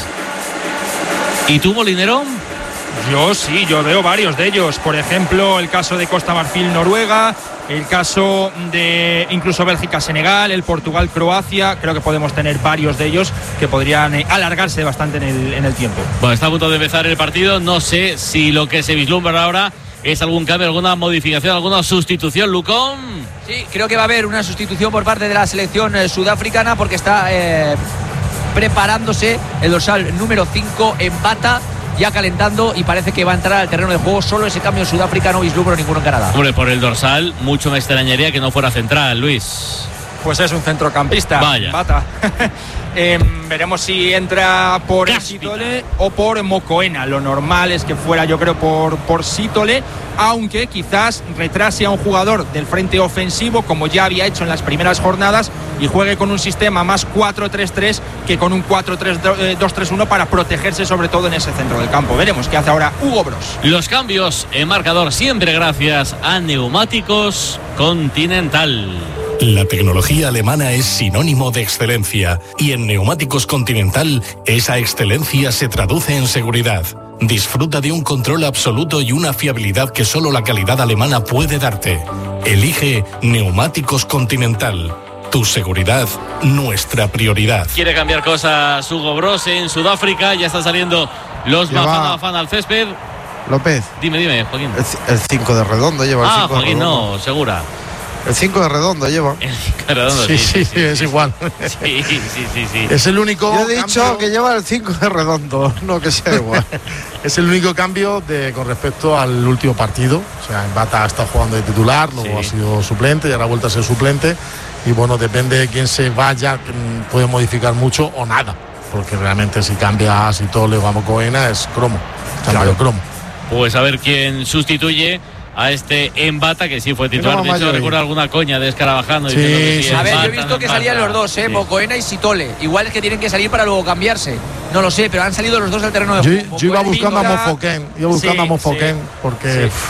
¿Y tú, Molinero? Yo sí, yo veo varios de ellos. Por ejemplo, el caso de Costa Marfil-Noruega, el caso de incluso Bélgica-Senegal, el Portugal-Croacia. Creo que podemos tener varios de ellos que podrían eh, alargarse bastante en el, en el tiempo. Bueno, está a punto de empezar el partido. No sé si lo que se vislumbra ahora es algún cambio, alguna modificación, alguna sustitución, Lucón. Sí, creo que va a haber una sustitución por parte de la selección eh, sudafricana, porque está eh, preparándose el dorsal número cinco en bata, ya calentando, y parece que va a entrar al terreno de juego. Solo ese cambio en Sudáfrica, no vislumbro ninguno en Canadá. Hombre, por el dorsal mucho me extrañaría que no fuera central, Luis. Pues es un centrocampista. Vaya. Bata. eh, veremos si entra por Sitole o por Mokoena. Lo normal es que fuera, yo creo, por, por Sitole, aunque quizás retrase a un jugador del frente ofensivo, como ya había hecho en las primeras jornadas, y juegue con un sistema más cuatro tres tres que con un cuatro tres dos tres uno para protegerse sobre todo en ese centro del campo. Veremos qué hace ahora Hugo Bros. Los cambios en marcador siempre gracias a Neumáticos Continental. La tecnología alemana es sinónimo de excelencia y en Neumáticos Continental esa excelencia se traduce en seguridad. Disfruta de un control absoluto y una fiabilidad que solo la calidad alemana puede darte. Elige Neumáticos Continental. Tu seguridad, nuestra prioridad. Quiere cambiar cosas Hugo Bros en Sudáfrica. Ya están saliendo los Bafana Bafana al césped. López. Dime, dime, Joaquín. El cinco de redondo lleva. Ah, el cinco Joaquín, no, segura. El cinco de redondo lleva. El cinco de redondo, sí, sí, sí, sí, es igual. Sí, sí, sí, sí. Es el único. Yo he dicho cambio... que lleva el cinco de redondo, no que sea igual. Es el único cambio de, con respecto al último partido. O sea, en Bata ha estado jugando de titular, luego sí. ha sido suplente y ahora ha vuelto a ser suplente. Y bueno, depende de quién se vaya, puede modificar mucho o nada. Porque realmente si cambia a Sitole o a Mokoena es cromo. Claro. cromo. Pues a ver quién sustituye a este Embata, que sí fue titular. De hecho, recuerdo alguna coña de Escarabajano. Sí, que sí, a ver, Embata, yo he visto que salían los dos, ¿eh? Sí. Mokoena y Sitole. Igual es que tienen que salir para luego cambiarse. No lo sé, pero han salido los dos al terreno de yo, juego. Yo iba buscando a Mofoken. Iba buscando sí, a Mofoken sí. porque... Sí.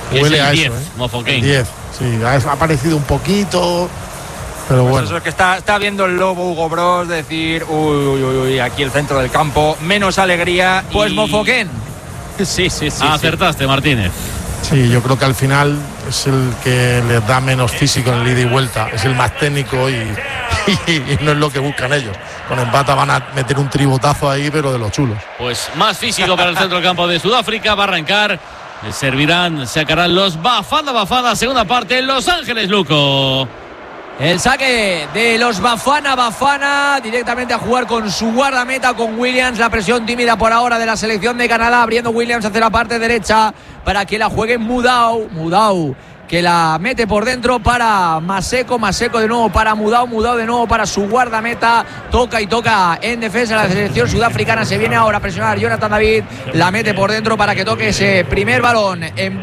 Huele a diez, eso, ¿eh? Mofoken. diez, sí, ha aparecido un poquito, pero pues bueno. eso es que está, está viendo el lobo Hugo Bros decir, uy, uy, uy, uy, aquí el centro del campo, menos alegría. Pues y... Mofoken. Sí, sí, sí. Acertaste, sí. Martínez. Sí, yo creo que al final es el que les da menos físico en el ida y vuelta, es el más técnico y, y, y no es lo que buscan ellos. Con empata van a meter un tribotazo ahí, pero de los chulos. Pues más físico para el centro del campo de Sudáfrica. Va a arrancar. Servirán, sacarán los Bafana Bafana. Segunda parte en Los Ángeles, Luco. El saque de los Bafana Bafana directamente a jugar con su guardameta, con Williams. La presión tímida por ahora de la selección de Canadá, abriendo Williams hacia la parte derecha para que la juegue Mudau. Mudau que la mete por dentro para Maseko. Maseko de nuevo para Mudau. Mudau de nuevo para su guardameta. Toca y toca en defensa la selección sudafricana. Se viene ahora a presionar Jonathan David. La mete por dentro para que toque ese primer balón en